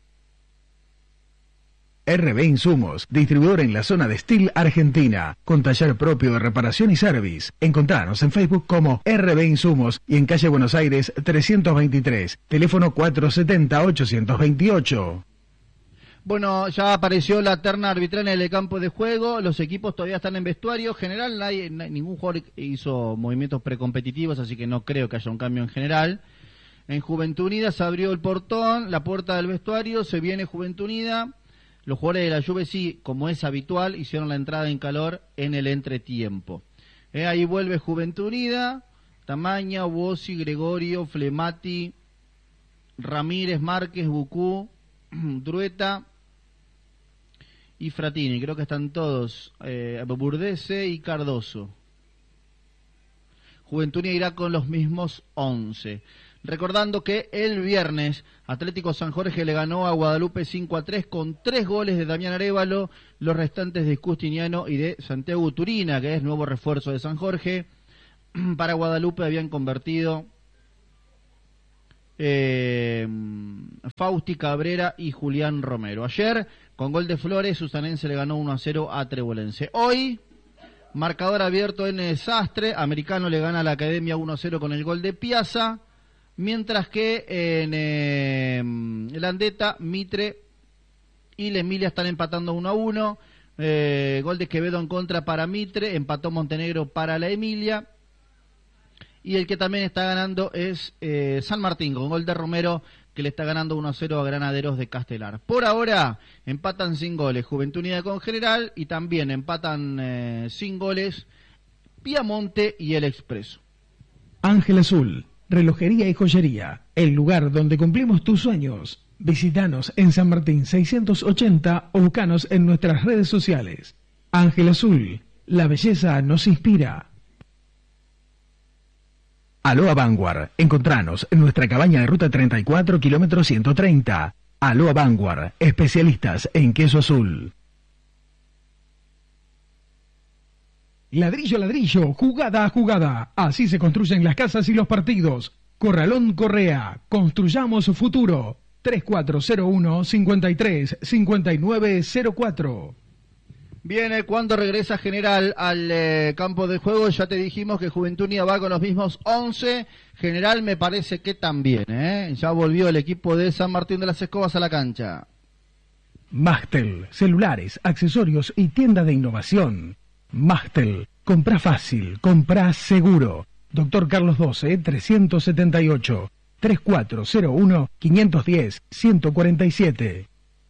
R B Insumos, distribuidor en la zona de Steel Argentina, con taller propio de reparación y service. Encontranos en Facebook como R B Insumos y en calle Buenos Aires trescientos veintitrés, teléfono cuatrocientos setenta, ochocientos veintiocho. Bueno, ya apareció la terna arbitral en el campo de juego, los equipos todavía están en vestuario, general nadie, ningún jugador hizo movimientos precompetitivos, así que no creo que haya un cambio en general. En Juventud Unida se abrió el portón, la puerta del vestuario, se viene Juventud Unida, los jugadores de la Juve sí, como es habitual, hicieron la entrada en calor en el entretiempo. Eh, ahí vuelve Juventud Unida, Tamaña, Bossi, Gregorio, Flemati, Ramírez, Márquez, Bucú, Drueta y Fratini. Creo que están todos, eh, Burdese y Cardoso. Juventud Unida irá con los mismos once. Recordando que el viernes Atlético San Jorge le ganó a Guadalupe cinco a tres con tres goles de Damián Arévalo, los restantes de Justiniano y de Santiago Turina, que es nuevo refuerzo de San Jorge. Para Guadalupe habían convertido eh, Fausti Cabrera y Julián Romero. Ayer, con gol de Flores, Susanense le ganó uno a cero a Trebolense. Hoy, marcador abierto en el Sastre, Americano le gana a la Academia uno a cero con el gol de Piazza. Mientras que en eh, Landeta, Mitre y la Emilia están empatando uno a uno. Eh, gol de Quevedo en contra para Mitre, empató Montenegro para la Emilia. Y el que también está ganando es eh, San Martín, con gol de Romero, que le está ganando uno a cero a Granaderos de Castelar. Por ahora empatan sin goles Juventud Unida con General y también empatan eh, sin goles Piamonte y el Expreso. Ángel Azul. Relojería y joyería, el lugar donde cumplimos tus sueños. Visítanos en San Martín seiscientos ochenta o buscanos en nuestras redes sociales. Ángel Azul, la belleza nos inspira. Aloha Vanguard, encontranos en nuestra cabaña de ruta treinta y cuatro, kilómetro ciento treinta. Aloha Vanguard, especialistas en queso azul. Ladrillo a ladrillo, jugada a jugada. Así se construyen las casas y los partidos. Corralón Correa, construyamos su futuro. tres cuatro cero uno, cincuenta y tres, cincuenta y nueve cero cuatro. Viene cuando regresa General al eh, campo de juego. Ya te dijimos que Juventud Unida va con los mismos once. General me parece que también, ¿eh? Ya volvió el equipo de San Martín de las Escobas a la cancha. Machtel, celulares, accesorios y tienda de innovación. Machtel, compra fácil, compra seguro. Doctor Carlos doce, trescientos setenta y ocho, tres cuatro cero uno, quinientos diez, ciento cuarenta y siete.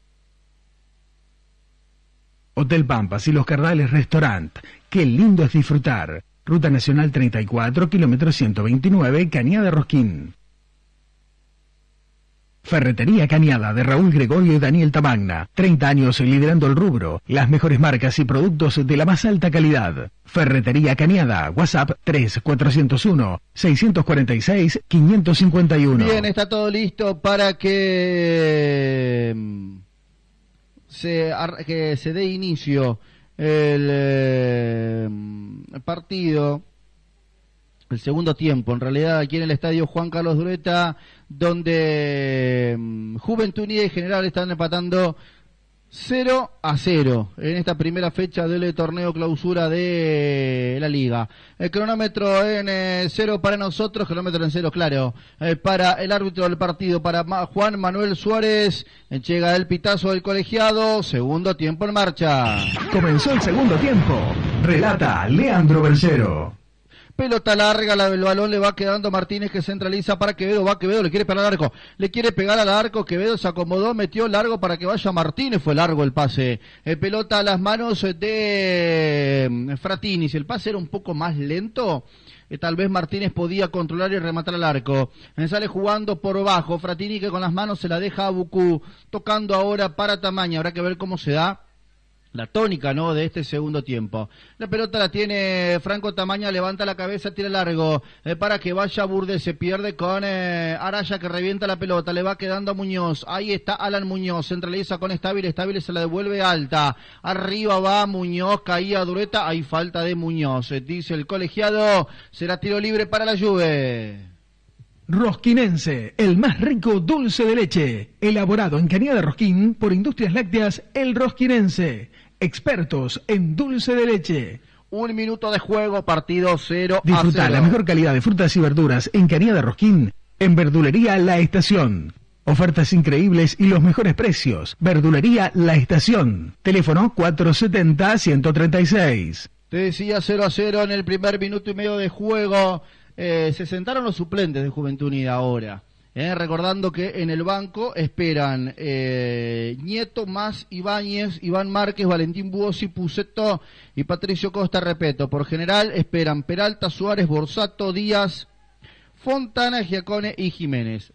Hotel Pampas y Los Cardales Restaurant. Qué lindo es disfrutar. Ruta Nacional treinta y cuatro, kilómetro ciento veintinueve, Cañada Rosquín. Ferretería Cañada de Raúl Gregorio y Daniel Tamagna. treinta años liderando el rubro. Las mejores marcas y productos de la más alta calidad. Ferretería Cañada. WhatsApp tres cuatro cero uno, seis cuatro seis, cinco cinco uno. Bien, está todo listo para que se, que se dé inicio el eh, partido. El segundo tiempo, en realidad aquí en el estadio Juan Carlos Dureta, donde um, Juventud Unida y General están empatando cero a cero en esta primera fecha del torneo clausura de la liga. El cronómetro en eh, cero para nosotros, cronómetro en cero, claro, eh, para el árbitro del partido, para Ma- Juan Manuel Suárez. Llega el pitazo del colegiado, segundo tiempo en marcha. Comenzó el segundo tiempo. Relata Leandro Bercero. Pelota larga, la, el balón le va quedando a Martínez, que centraliza para Quevedo, va Quevedo, le quiere pegar al arco, le quiere pegar al arco, Quevedo se acomodó, metió largo para que vaya Martínez, fue largo el pase, eh, pelota a las manos de eh, Fratini. Si el pase era un poco más lento, eh, tal vez Martínez podía controlar y rematar al arco. Eh, sale jugando por bajo, Fratini, que con las manos se la deja a Bucú, tocando ahora para Tamaña, habrá que ver cómo se da la tónica, ¿no?, de este segundo tiempo. La pelota la tiene Franco Tamaña, levanta la cabeza, tira largo, eh, para que vaya Burde, se pierde con eh, Araya, que revienta la pelota, le va quedando a Muñoz, ahí está Alan Muñoz, centraliza con Estable, Estable se la devuelve alta, arriba va Muñoz, caía Dureta, hay falta de Muñoz, eh, dice el colegiado, será tiro libre para la Juve. Rosquinense, el más rico dulce de leche, elaborado en Cañada Rosquín por Industrias Lácteas El Rosquinense, expertos en dulce de leche. Un minuto de juego, partido cero a cero. Disfruta la mejor calidad de frutas y verduras en Cañada Rosquín, en Verdulería La Estación. Ofertas increíbles y los mejores precios. Verdulería La Estación. Teléfono cuatro siete cero, uno tres seis. Te decía cero a cero en el primer minuto y medio de juego. Eh, se sentaron los suplentes de Juventud Unida ahora, eh, recordando que en el banco esperan eh, Nieto más Ibáñez, Iván Márquez, Valentín Buosi, Puceto y Patricio Costa Repeto. Por general esperan Peralta, Suárez, Borsato, Díaz, Fontana, Giacone y Jiménez.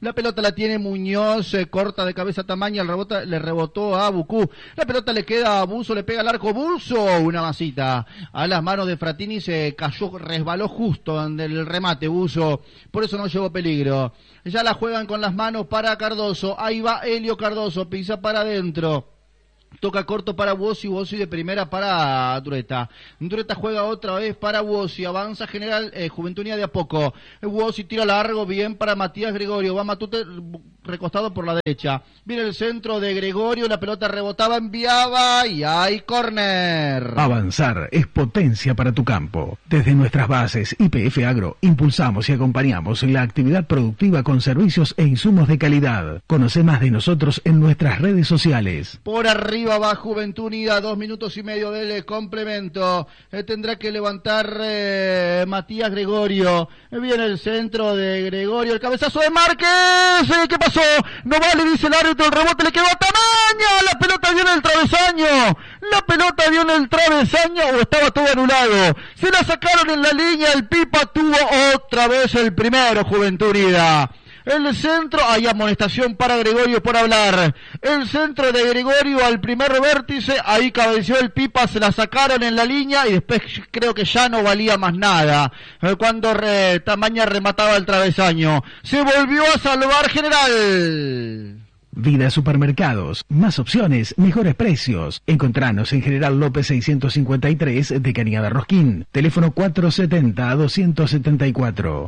La pelota la tiene Muñoz, eh, corta de cabeza tamaña, el rebota, le rebotó a Bucú. La pelota le queda a Buzo, le pega al arco Buzo, una masita. A las manos de Fratini se cayó, resbaló justo en el remate Buzo, por eso no llevó peligro. Ya la juegan con las manos para Cardoso, ahí va Helio Cardoso, pisa para adentro. Toca corto para Buosi, Buosi de primera para Dureta. Dureta juega otra vez para Buosi, avanza General eh, Juventud Unida de a poco. Buosi tira largo, bien para Matías Gregorio, va Matute recostado por la derecha. Viene el centro de Gregorio, la pelota rebotaba, enviaba y hay córner. Avanzar es potencia para tu campo. Desde nuestras bases Y P F Agro impulsamos y acompañamos la actividad productiva con servicios e insumos de calidad. Conoce más de nosotros en nuestras redes sociales. Por arriba va Juventud Unida, dos minutos y medio del complemento. Eh, tendrá que levantar eh, Matías Gregorio. Eh, viene el centro de Gregorio, el cabezazo de Márquez. Eh, ¿Qué pasó? No vale, dice el árbitro, el rebote le quedó a Tamaña. La pelota dio en el travesaño. La pelota dio en el travesaño o estaba todo anulado. Se la sacaron en la línea, el Pipa tuvo otra vez el primero, Juventud Unida. El centro, hay amonestación para Gregorio por hablar. El centro de Gregorio al primer vértice, ahí cabeció el Pipa, se la sacaron en la línea y después creo que ya no valía más nada. Cuando re, Tamaña remataba el travesaño. Se volvió a salvar General. Vida Supermercados, más opciones, mejores precios. Encontranos en General López seiscientos cincuenta y tres de Cañada Rosquín. Teléfono cuatro setenta, doscientos setenta y cuatro.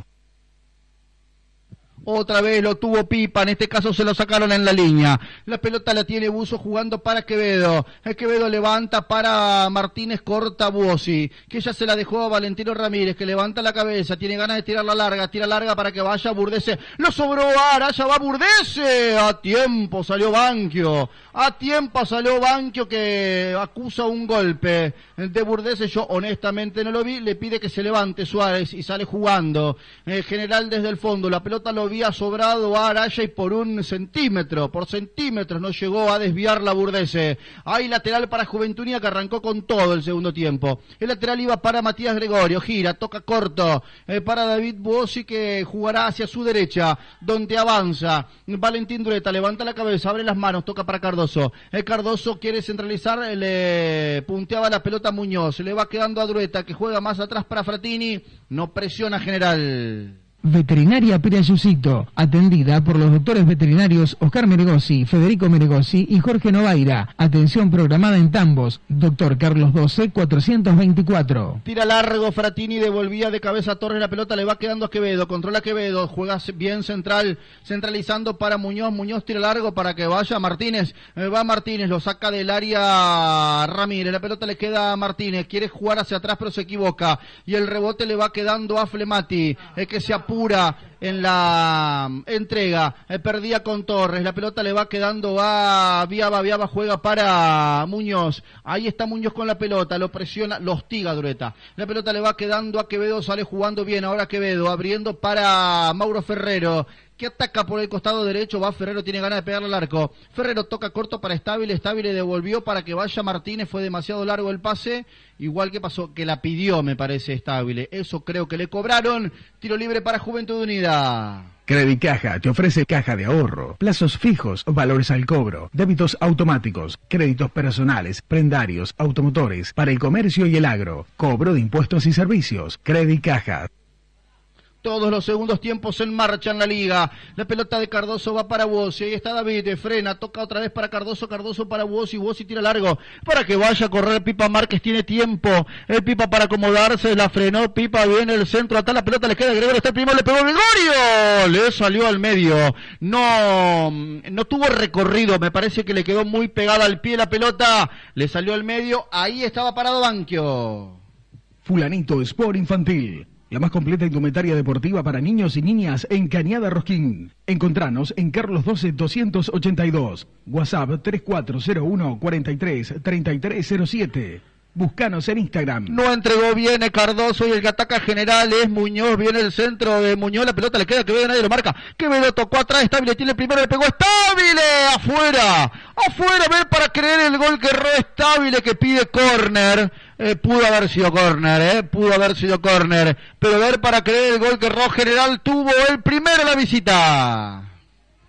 Otra vez lo tuvo Pipa, en este caso se lo sacaron en la línea. La pelota la tiene Buzo jugando para Quevedo. El Quevedo levanta para Martínez, corta Buosi, que ya se la dejó a Valentino Ramírez, que levanta la cabeza, tiene ganas de tirar la larga, tira larga para que vaya Burdese. Lo sobró Araya, va Burdese. A tiempo salió Banquio. A tiempo salió Banquio que acusa un golpe de Burdese. Yo honestamente no lo vi, le pide que se levante Suárez y sale jugando. El General desde el fondo, la pelota lo vi había sobrado a Araya y por un centímetro, por centímetros no llegó a desviar la Burdese. Hay lateral para Juventud Unida que arrancó con todo el segundo tiempo. El lateral iba para Matías Gregorio, gira, toca corto, eh, para David Buosi que jugará hacia su derecha, donde avanza. Valentín Dureta levanta la cabeza, abre las manos, toca para Cardoso. El Cardoso quiere centralizar, le punteaba la pelota a Muñoz, le va quedando a Dureta que juega más atrás para Fratini, no presiona General. Veterinaria Pirayucito, atendida por los doctores veterinarios Oscar Meregosi, Federico Meregosi y Jorge Novaira. Atención programada en Tambos, doctor Carlos doce, cuatrocientos veinticuatro. Tira largo, Fratini devolvía de cabeza a Torres, la pelota le va quedando a Quevedo, controla a Quevedo, juega bien central, centralizando para Muñoz, Muñoz tira largo para que vaya Martínez, eh, va Martínez, lo saca del área Ramírez, la pelota le queda a Martínez, quiere jugar hacia atrás pero se equivoca, y el rebote le va quedando a Flemati, eh, que se apura en la entrega, eh, perdía con Torres, la pelota le va quedando a Viaba, Viaba juega para Muñoz, ahí está Muñoz con la pelota, lo presiona, lo hostiga Dureta, la pelota le va quedando a Quevedo, sale jugando bien, ahora Quevedo, abriendo para Mauro Ferrero, que ataca por el costado derecho, va Ferrero, tiene ganas de pegarle al arco, Ferrero toca corto para Estabile, Estabile devolvió para que vaya Martínez, fue demasiado largo el pase, igual que pasó, que la pidió me parece Estabile, eso creo que le cobraron, tiro libre para Juventud Unida. Credicaja te ofrece caja de ahorro, plazos fijos, valores al cobro, débitos automáticos, créditos personales, prendarios, automotores, para el comercio y el agro, cobro de impuestos y servicios. Credicaja. Todos los segundos tiempos en marcha en la liga. La pelota de Cardoso va para Buosi. Ahí está David, frena, toca otra vez para Cardoso, Cardoso para Buosi, Buosi tira largo para que vaya a correr Pipa Márquez, tiene tiempo. El Pipa para acomodarse, la frenó Pipa, viene el centro, hasta la pelota le queda a Gregorio, está el primero, le pegó Gregorio, le salió al medio. No, no tuvo recorrido, me parece que le quedó muy pegada al pie la pelota, le salió al medio, ahí estaba parado Banquio. Fulanito Sport Infantil, la más completa indumentaria deportiva para niños y niñas en Cañada Rosquín. Encontranos en Carlos doce, doscientos ochenta y dos. WhatsApp tres cuatro cero uno, cuarenta y tres, treinta y tres cero siete. Búscanos en Instagram. No entregó bien Cardoso y el que ataca General es Muñoz. Viene el centro de Muñoz. La pelota le queda a Quevedo, nadie lo marca. Quevedo tocó atrás. Estabile tiene el primero, le pegó Estabile. Afuera. Afuera. Ver para creer el gol que erró Estabile que pide córner. Eh, pudo haber sido córner, eh. Pudo haber sido córner. Pero ver para creer el gol que erró General tuvo el primero la visita.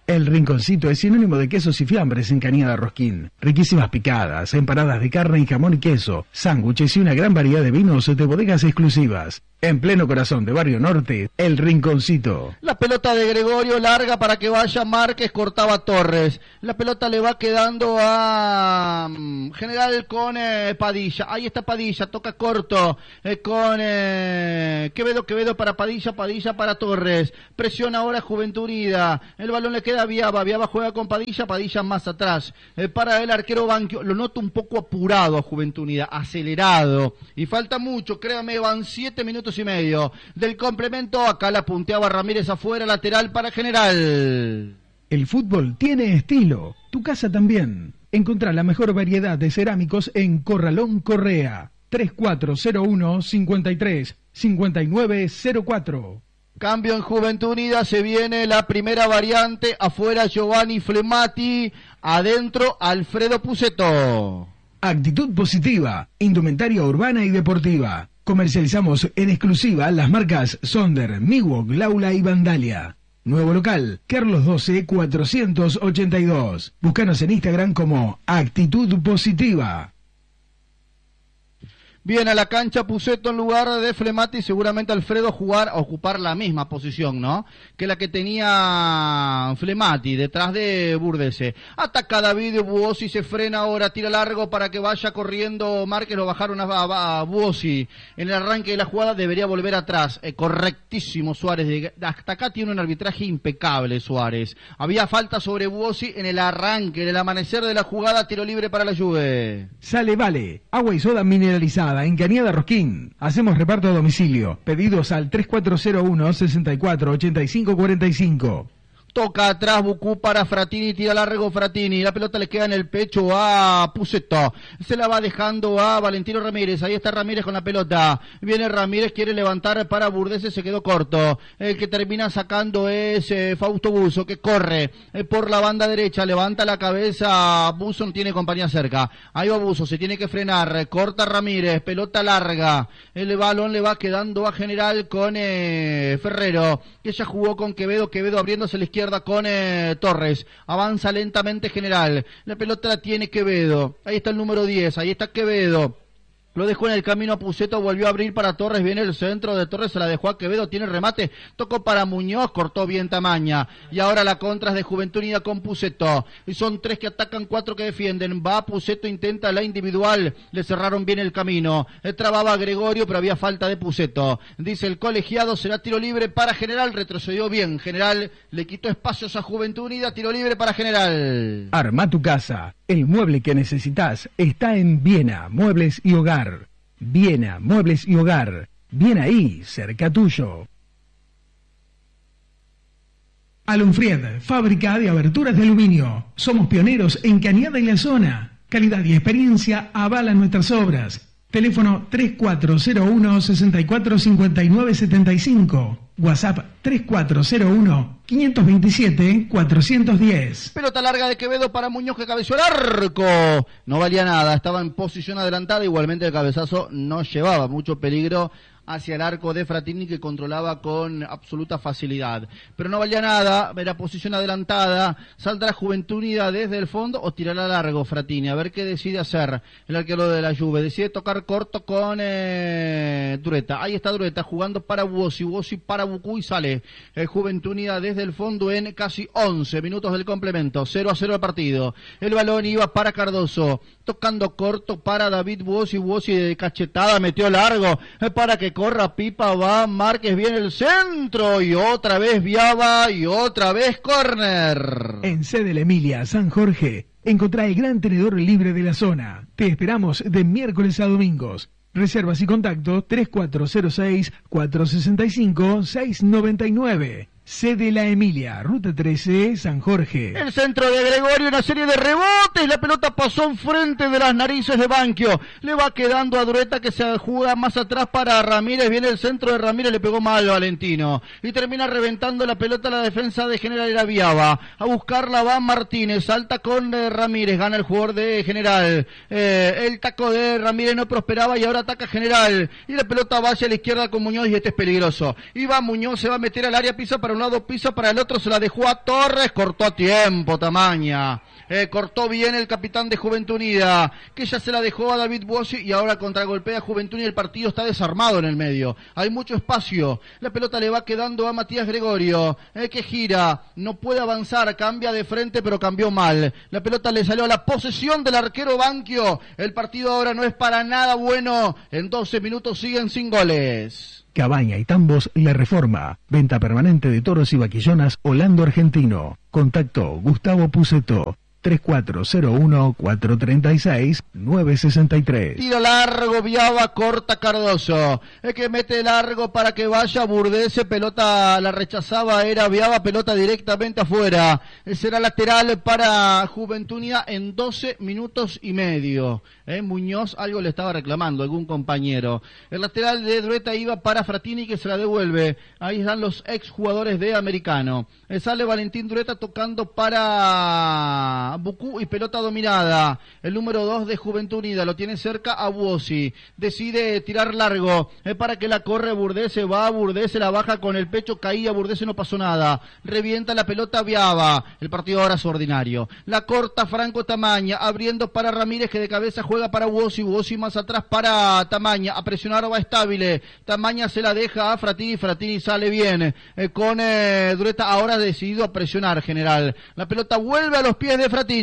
El Rinconcito es sinónimo de quesos y fiambres en Cañada Rosquín. Riquísimas picadas, empanadas de carne y jamón y queso, sándwiches y una gran variedad de vinos de bodegas exclusivas. En pleno corazón de Barrio Norte, El Rinconcito. La pelota de Gregorio larga para que vaya Márquez, cortaba Torres. La pelota le va quedando a um, General con eh, Padilla. Ahí está Padilla, toca corto eh, con eh, Quevedo, Quevedo para Padilla, Padilla para Torres. Presiona ahora Juventud Unida. El balón le queda a Viaba, Viaba juega con Padilla, Padilla más atrás. Eh, para el arquero Banquio, lo noto un poco apurado a Juventud Unida, acelerado. Y falta mucho, créame, van siete minutos y medio del complemento. Acá la punteaba Ramírez afuera, lateral para General. El fútbol tiene estilo, tu casa también. Encontrá la mejor variedad de cerámicos en Corralón Correa. tres cuatro cero uno, cincuenta y tres, cincuenta y nueve cero cuatro. Cambio en Juventud Unida, se viene la primera variante, afuera Giovanni Flemati, adentro Alfredo Puceto. Actitud positiva, indumentaria urbana y deportiva. Comercializamos en exclusiva las marcas Sonder, Miwok, Laula y Vandalia. Nuevo local, Carlos doce, cuatrocientos ochenta y dos. Búscanos en Instagram como Actitud Positiva. Viene a la cancha Puceto en lugar de Flemati, seguramente Alfredo jugar, a ocupar la misma posición, ¿no? Que la que tenía Flemati, detrás de Burdese. Ataca David Buosi, se frena ahora, tira largo para que vaya corriendo Márquez, lo bajaron a, a, a Buosi. En el arranque de la jugada debería volver atrás, eh, correctísimo Suárez, de, hasta acá tiene un arbitraje impecable Suárez. Había falta sobre Buosi en el arranque, en el amanecer de la jugada, tiro libre para la Juve. Sale Vale, agua y soda mineralizada en Cañada Rosquín. Hacemos reparto a domicilio. Pedidos al tres cuatro cero uno, sesenta y cuatro, ochenta y cinco cuarenta y cinco. Toca atrás Bucú para Fratini, tira largo Fratini, la pelota le queda en el pecho a Puceto, se la va dejando a Valentino Ramírez, ahí está Ramírez con la pelota, viene Ramírez, quiere levantar para Burdese, se quedó corto, el que termina sacando es eh, Fausto Buzo, que corre eh, por la banda derecha, levanta la cabeza, Buzo no tiene compañía cerca, ahí va Buzo, se tiene que frenar, corta Ramírez, pelota larga, el balón le va quedando a General con eh, Ferrero, que ya jugó con Quevedo, Quevedo abriéndose a la izquierda con eh, Torres, avanza lentamente General, la pelota la tiene Quevedo, ahí está el número diez, ahí está Quevedo, lo dejó en el camino a Puceto, volvió a abrir para Torres, viene el centro de Torres, se la dejó a Quevedo, tiene remate, tocó para Muñoz, cortó bien Tamaña, y ahora la contra es de Juventud Unida con Puceto, y son tres que atacan, cuatro que defienden, va Puceto, intenta la individual, le cerraron bien el camino, eh, trababa a Gregorio, pero había falta de Puceto, dice el colegiado, será tiro libre para General, retrocedió bien, General le quitó espacios a Juventud Unida, tiro libre para General. Arma tu casa, el mueble que necesitas está en Viena, Muebles y Hogar. Viena, Muebles y Hogar. Bien ahí, cerca tuyo. Alunfried, fábrica de aberturas de aluminio. Somos pioneros en Cañada y la zona. Calidad y experiencia avalan nuestras obras. Teléfono tres cuatro cero uno, sesenta y cuatro cincuenta y nueve setenta y cinco. WhatsApp tres cuatro cero uno, quinientos veintisiete, cuatrocientos diez. Pelota larga de Quevedo para Muñoz, que cabeció al arco. No valía nada, estaba en posición adelantada, igualmente el cabezazo no llevaba mucho peligro hacia el arco de Fratini, que controlaba con absoluta facilidad. Pero no valía nada, era posición adelantada, saldrá Juventud Unida desde el fondo o tirará largo Fratini, a ver qué decide hacer el arquero de la Juve. Decide tocar corto con eh, Dureta, ahí está Dureta jugando para Buosi, Buosi para Bucú y sale eh, Juventud Unida desde el fondo en casi once minutos del complemento, cero a cero el partido. El balón iba para Cardoso, tocando corto para David Buosi, Buosi de cachetada, metió largo eh, para que corra Pipa, va Márquez, viene el centro y otra vez Viaba y otra vez córner. En sede La Emilia, San Jorge, encontrá el gran tenedor libre de la zona. Te esperamos de miércoles a domingos. Reservas y contacto tres cuatro cero seis, cuatro seis cinco, seis nueve nueve. Sede La Emilia, Ruta trece, San Jorge. El centro de Gregorio, una serie de rebotes, la pelota pasó enfrente de las narices de Banquio, le va quedando a Dureta, que se juega más atrás para Ramírez, viene el centro de Ramírez, le pegó mal Valentino, y termina reventando la pelota a la defensa de General Iraviaba, a buscarla va Martínez, salta con eh, Ramírez, gana el jugador de General, eh, el taco de Ramírez no prosperaba y ahora ataca General, y la pelota va hacia la izquierda con Muñoz y este es peligroso, y va Muñoz, se va a meter al área, pisa para un lado, pisa para el otro, se la dejó a Torres, cortó a tiempo Tamaña. Eh, cortó bien el capitán de Juventud Unida, que ya se la dejó a David Buosi y ahora contragolpea Juventud Unida. El partido está desarmado en el medio, hay mucho espacio, la pelota le va quedando a Matías Gregorio, eh, que gira, no puede avanzar, cambia de frente pero cambió mal, la pelota le salió a la posesión del arquero Banquio. El partido ahora no es para nada bueno, en doce minutos siguen sin goles. Cabaña y Tambos La Reforma. Venta permanente de toros y vaquillonas Holando Argentino. Contacto Gustavo Puceto. tres cuatro cero uno, cuatro tres seis, nueve seis tres. Tiro largo, Viaba, corta Cardoso. El que mete largo para que vaya Burdese, pelota la rechazaba, era Viaba, pelota directamente afuera. Será lateral para Juventud Unida en doce minutos y medio. Eh, Muñoz algo le estaba reclamando, algún compañero. El lateral de Drueta iba para Fratini, que se la devuelve. Ahí están los exjugadores de Americano. Eh, sale Valentín Drueta tocando para Bucú y pelota dominada. El número dos de Juventud Unida lo tiene cerca a Buosi. Decide tirar largo eh, para que la corre Burdese. Va Burdese, la baja con el pecho, caía Burdese, no pasó nada. Revienta la pelota Viaba. El partido ahora es ordinario. La corta Franco Tamaña, abriendo para Ramírez, que de cabeza juega para Buosi. Buosi más atrás para Tamaña. A presionar va Estable. Tamaña se la deja a Fratini. Fratini sale bien eh, con eh, Drueta. Ahora decidido a presionar, general. La pelota vuelve a los pies de Fratini.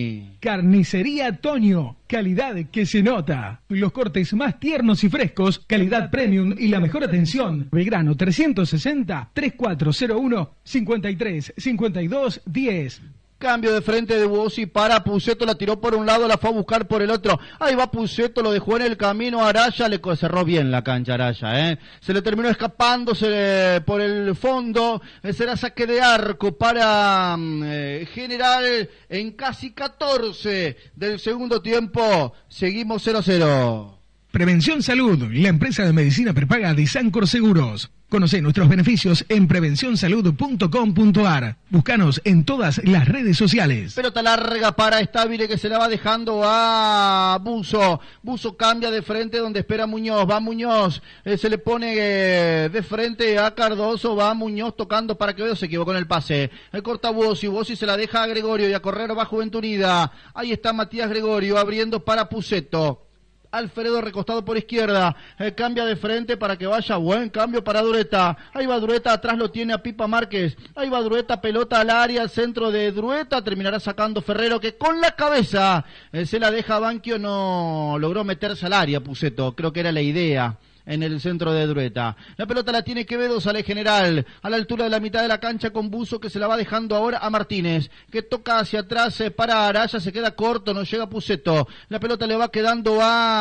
Carnicería Toño, calidad que se nota. Los cortes más tiernos y frescos, calidad premium y la mejor atención. Belgrano trescientos sesenta, tres cuatro cero uno, cinco tres cinco dos uno cero. Cambio de frente de Buosi para Puceto, la tiró por un lado, la fue a buscar por el otro. Ahí va Puceto, lo dejó en el camino a Araya, le cerró bien la cancha a Araya, ¿eh? Se le terminó escapándose por el fondo. Será saque de arco para eh, General en casi catorce del segundo tiempo. Seguimos cero a cero. Prevención Salud, la empresa de medicina prepaga de Sancor Seguros. Conoce nuestros beneficios en prevención salud punto com punto a r. Búscanos en todas las redes sociales. Pelota larga para Estable, que se la va dejando a Buzo. Buzo cambia de frente donde espera Muñoz. Va Muñoz, eh, se le pone eh, de frente a Cardoso. Va Muñoz tocando para Quevedo, se equivocó en el pase. El corta Buosi, Buosi se la deja a Gregorio y a correr va Juventud Unida. Ahí está Matías Gregorio abriendo para Puceto. Alfredo recostado por izquierda, eh, cambia de frente para que vaya, buen cambio para Drueta, ahí va Drueta, atrás lo tiene a Pipa Márquez, ahí va Drueta, pelota al área, centro de Drueta, terminará sacando Ferrero, que con la cabeza eh, se la deja a Banquio, no logró meterse al área Puceto, creo que era la idea. En el centro de Drueta. La pelota la tiene Quevedo, sale General, a la altura de la mitad de la cancha con Buzo, que se la va dejando ahora a Martínez, que toca hacia atrás eh, para Araya, se queda corto, no llega Puceto. La pelota le va quedando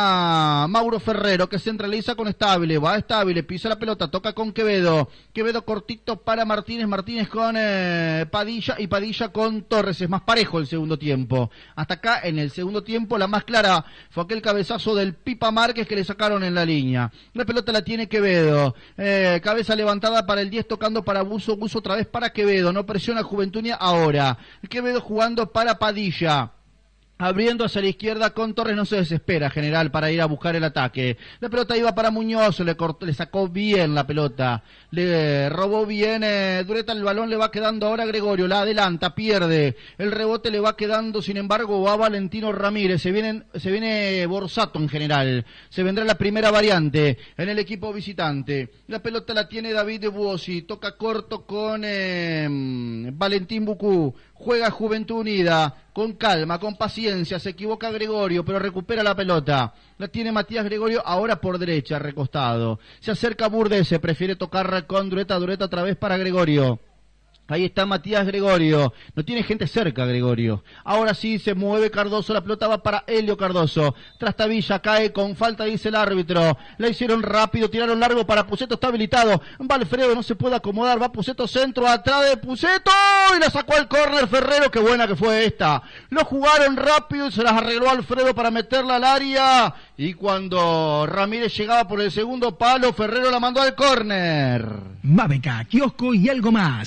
a Mauro Ferrero, que centraliza con Estable, va Estable, pisa la pelota, toca con Quevedo. Quevedo cortito para Martínez, Martínez con eh, Padilla y Padilla con Torres. Es más parejo el segundo tiempo. Hasta acá en el segundo tiempo la más clara fue aquel cabezazo del Pipa Márquez que le sacaron en la línea. La pelota la tiene Quevedo, eh, cabeza levantada para el diez, tocando para Buzo, Buzo otra vez para Quevedo, no presiona Juventud Unida ahora, Quevedo jugando para Padilla. Abriendo hacia la izquierda con Torres, no se desespera General para ir a buscar el ataque. La pelota iba para Muñoz, le cortó, le sacó bien la pelota, le robó bien eh, Drueta, el balón le va quedando ahora a Gregorio, la adelanta, pierde, el rebote le va quedando, sin embargo, a Valentino Ramírez, se viene, se viene Borsato en General, se vendrá la primera variante en el equipo visitante. La pelota la tiene David Buosi, toca corto con eh, Valentín Bucú, juega Juventud Unida, con calma, con paciencia, se equivoca Gregorio, pero recupera la pelota. La tiene Matías Gregorio, ahora por derecha, recostado. Se acerca Burdese, prefiere tocar con Drueta, Drueta otra vez para Gregorio. Ahí está Matías Gregorio, no tiene gente cerca Gregorio. Ahora sí se mueve Cardoso, la pelota va para Helio Cardoso. Trastavilla cae con falta, dice el árbitro. La hicieron rápido, tiraron largo para Puceto, está habilitado. Va Alfredo, no se puede acomodar, va Puceto centro, atrás de Puceto y la sacó al córner Ferrero, qué buena que fue esta. Lo jugaron rápido y se las arregló Alfredo para meterla al área. Y cuando Ramírez llegaba por el segundo palo, Ferrero la mandó al córner. Mabeca, kiosco y algo más. Estamos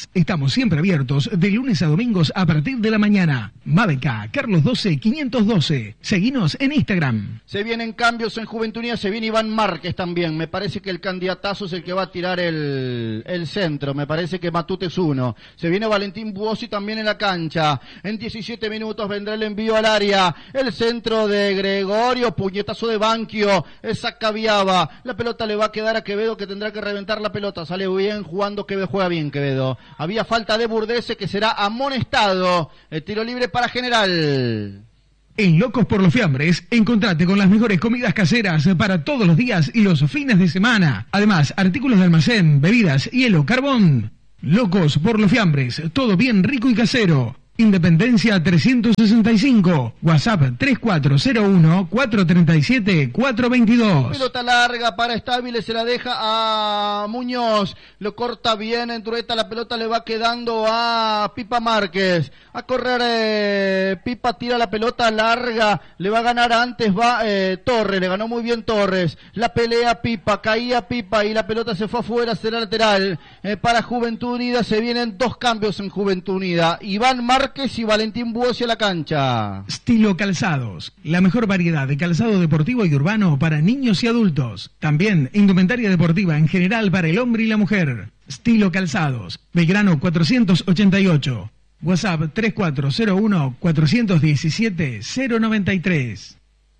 Estamos siempre abiertos de lunes a domingos a partir de la mañana. Madeca, Carlos doce, quinientos doce. Seguinos en Instagram. Se vienen cambios en Juventud Unida, se viene Iván Márquez también. Me parece que el candidatazo es el que va a tirar el, el centro. Me parece que Matute es uno. Se viene Valentín Buosi también en la cancha. En diecisiete minutos vendrá el envío al área. El centro de Gregorio, puñetazo de Banquio. Esa caviaba. La pelota le va a quedar a Quevedo, que tendrá que reventar la pelota. Sale bien jugando Quevedo, juega bien Quevedo. Había falta de Burdese, que será amonestado. El tiro libre para General. En Locos por los Fiambres, encontrate con las mejores comidas caseras para todos los días y los fines de semana. Además, artículos de almacén, bebidas, hielo, carbón. Locos por los Fiambres, todo bien rico y casero. Independencia trescientos sesenta y cinco, WhatsApp tres cuatro cero uno, cuatro tres siete, cuatro dos dos. Pelota larga para Estable, se la deja a Muñoz, lo corta bien en Trueta, la pelota le va quedando a Pipa Márquez, a correr eh, Pipa, tira la pelota larga, le va a ganar antes, va eh, Torres, le ganó muy bien Torres, la pelea Pipa, caía Pipa y la pelota se fue afuera, será lateral eh, para Juventud Unida. Se vienen dos cambios en Juventud Unida, Iván Márquez y Valentín Buosi a la cancha. Stilo Calzados, la mejor variedad de calzado deportivo y urbano para niños y adultos. También indumentaria deportiva en general para el hombre y la mujer. Stilo Calzados, Belgrano cuatrocientos ochenta y ocho. WhatsApp tres cuatro cero uno, cuatro uno siete, cero nueve tres.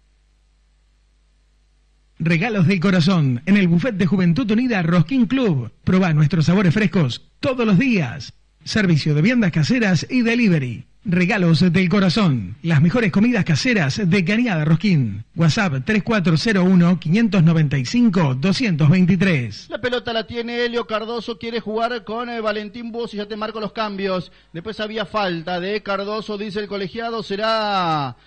Regalos del corazón en el buffet de Juventud Unida Rosquín Club. Probá nuestros sabores frescos todos los días. Servicio de viandas caseras y delivery. Regalos del corazón. Las mejores comidas caseras de Cañada Rosquín. WhatsApp tres cuatro cero uno, quinientos noventa y cinco, doscientos veintitrés. La pelota la tiene Helio Cardoso, quiere jugar con eh, Valentín Buosi, ya te marco los cambios. Después había falta de Cardoso, dice el colegiado, será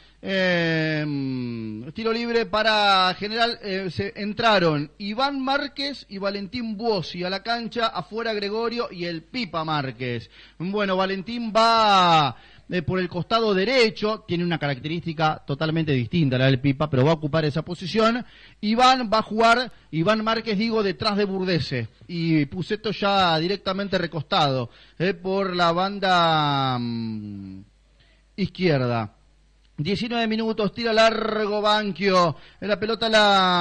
eh, tiro libre para General. Eh, se entraron Iván Márquez y Valentín Buosi a la cancha, afuera Gregorio y el Pipa Márquez. Bueno, Valentín va Eh, por el costado derecho, tiene una característica totalmente distinta a la del Pipa, pero va a ocupar esa posición. Iván va a jugar, Iván Márquez, digo, detrás de Burdese, y Puceto ya directamente recostado, eh, por la banda mmm, izquierda. diecinueve minutos, tira largo Banquio, la pelota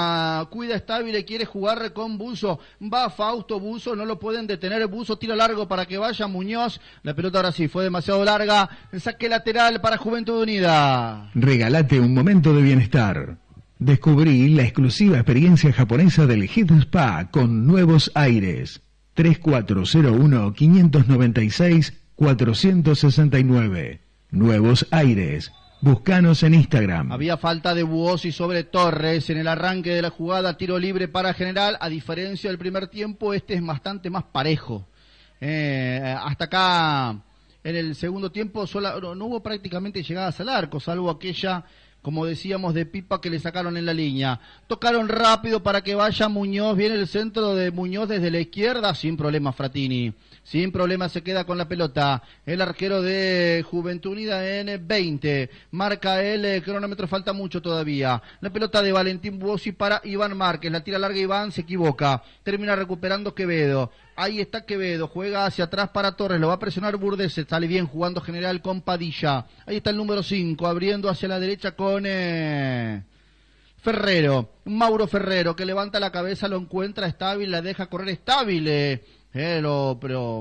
la cuida Estable, quiere jugar con Buzo, va Fausto Buzo, no lo pueden detener, Buzo tira largo para que vaya Muñoz, la pelota ahora sí fue demasiado larga, el saque lateral para Juventud Unida. Regálate un momento de bienestar. Descubrí la exclusiva experiencia japonesa del Hit Spa con nuevos aires. tres cuatro cero uno, quinientos noventa y seis, cuatrocientos sesenta y nueve. Nuevos aires. Búscanos en Instagram. Había falta de Buosi sobre Torres en el arranque de la jugada, tiro libre para General. A diferencia del primer tiempo, este es bastante más parejo. Eh, hasta acá, en el segundo tiempo, sola, no, no hubo prácticamente llegadas al arco, salvo aquella, como decíamos, de Pipa que le sacaron en la línea. Tocaron rápido para que vaya Muñoz, viene el centro de Muñoz desde la izquierda, sin problema Fratini. Sin problema se queda con la pelota el arquero de Juventud Unida en veinte. Marca el cronómetro, falta mucho todavía. La pelota de Valentín Buosi para Iván Márquez. La tira larga Iván, se equivoca. Termina recuperando Quevedo. Ahí está Quevedo, juega hacia atrás para Torres, lo va a presionar Burdese, sale bien jugando General con Padilla. Ahí está el número cinco, abriendo hacia la derecha con eh, Ferrero. Mauro Ferrero, que levanta la cabeza, lo encuentra Estable, la deja correr Estable. Eh, lo, pero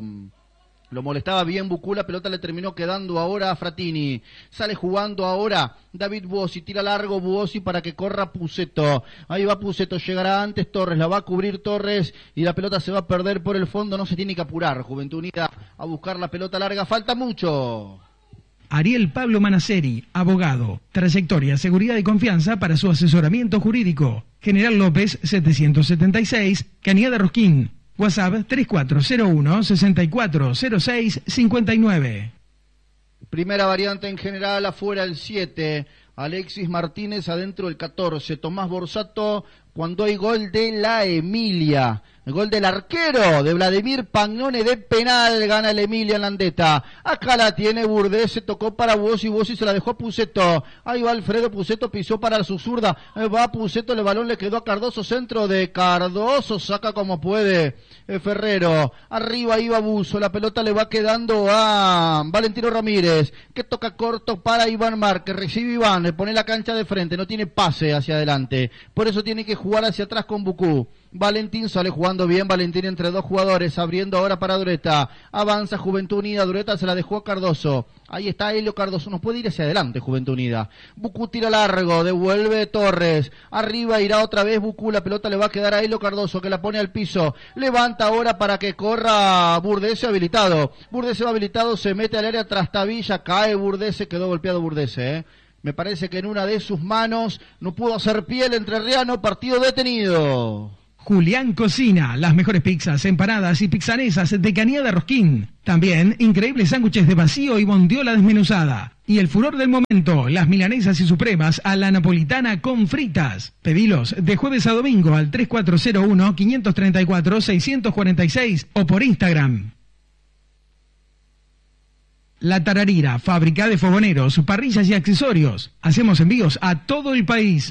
lo molestaba bien Bucú, la pelota le terminó quedando ahora a Fratini. Sale jugando ahora David Buosi, tira largo Buosi para que corra Puceto. Ahí va Puceto, llegará antes Torres, la va a cubrir Torres y la pelota se va a perder por el fondo, no se tiene que apurar Juventud Unida a buscar la pelota larga, falta mucho. Ariel Pablo Manaceri, abogado, trayectoria, seguridad y confianza para su asesoramiento jurídico. General López setecientos setenta y seis, Cañada Rosquín. WhatsApp tres cuatro cero uno, sesenta y cuatro cero seis, cincuenta y nueve. Primera variante en General, afuera el siete. Alexis Martínez adentro el catorce. Tomás Borsato cuando hay gol de la Emilia. El gol del arquero de Vladimir Pagnone de penal, gana el Emilia en Landeta. Acá la tiene Burdés, se tocó para Bossi, Bossi se la dejó a Puceto. Ahí va Alfredo Puceto, pisó para su zurda. Eh, va Puceto, el balón le quedó a Cardoso, centro de Cardoso, saca como puede eh, Ferrero. Arriba iba Buzo, la pelota le va quedando a Valentino Ramírez, que toca corto para Iván Márquez. Recibe Iván, le pone la cancha de frente, no tiene pase hacia adelante. Por eso tiene que jugar hacia atrás con Bucú. Valentín sale jugando bien, Valentín entre dos jugadores, abriendo ahora para Dureta, avanza Juventud Unida, Dureta se la dejó a Cardoso, ahí está Helio Cardoso, no puede ir hacia adelante Juventud Unida, Bucú tira largo, devuelve Torres, arriba irá otra vez Bucú, la pelota le va a quedar a Helio Cardoso, que la pone al piso, levanta ahora para que corra Burdese habilitado, Burdese va habilitado, se mete al área Trastavilla, cae Burdese, quedó golpeado Burdese, eh. Me parece que en una de sus manos no pudo hacer pie el entrerriano, partido detenido. Julián Cocina, las mejores pizzas, empanadas y pizzanesas de Cañada Rosquín. También increíbles sándwiches de vacío y bondiola desmenuzada. Y el furor del momento, las milanesas y supremas a la napolitana con fritas. Pedilos de jueves a domingo al tres cuatro cero uno, cinco tres cuatro, seis cuatro seis o por Instagram. La Tararira, fábrica de fogoneros, parrillas y accesorios. Hacemos envíos a todo el país.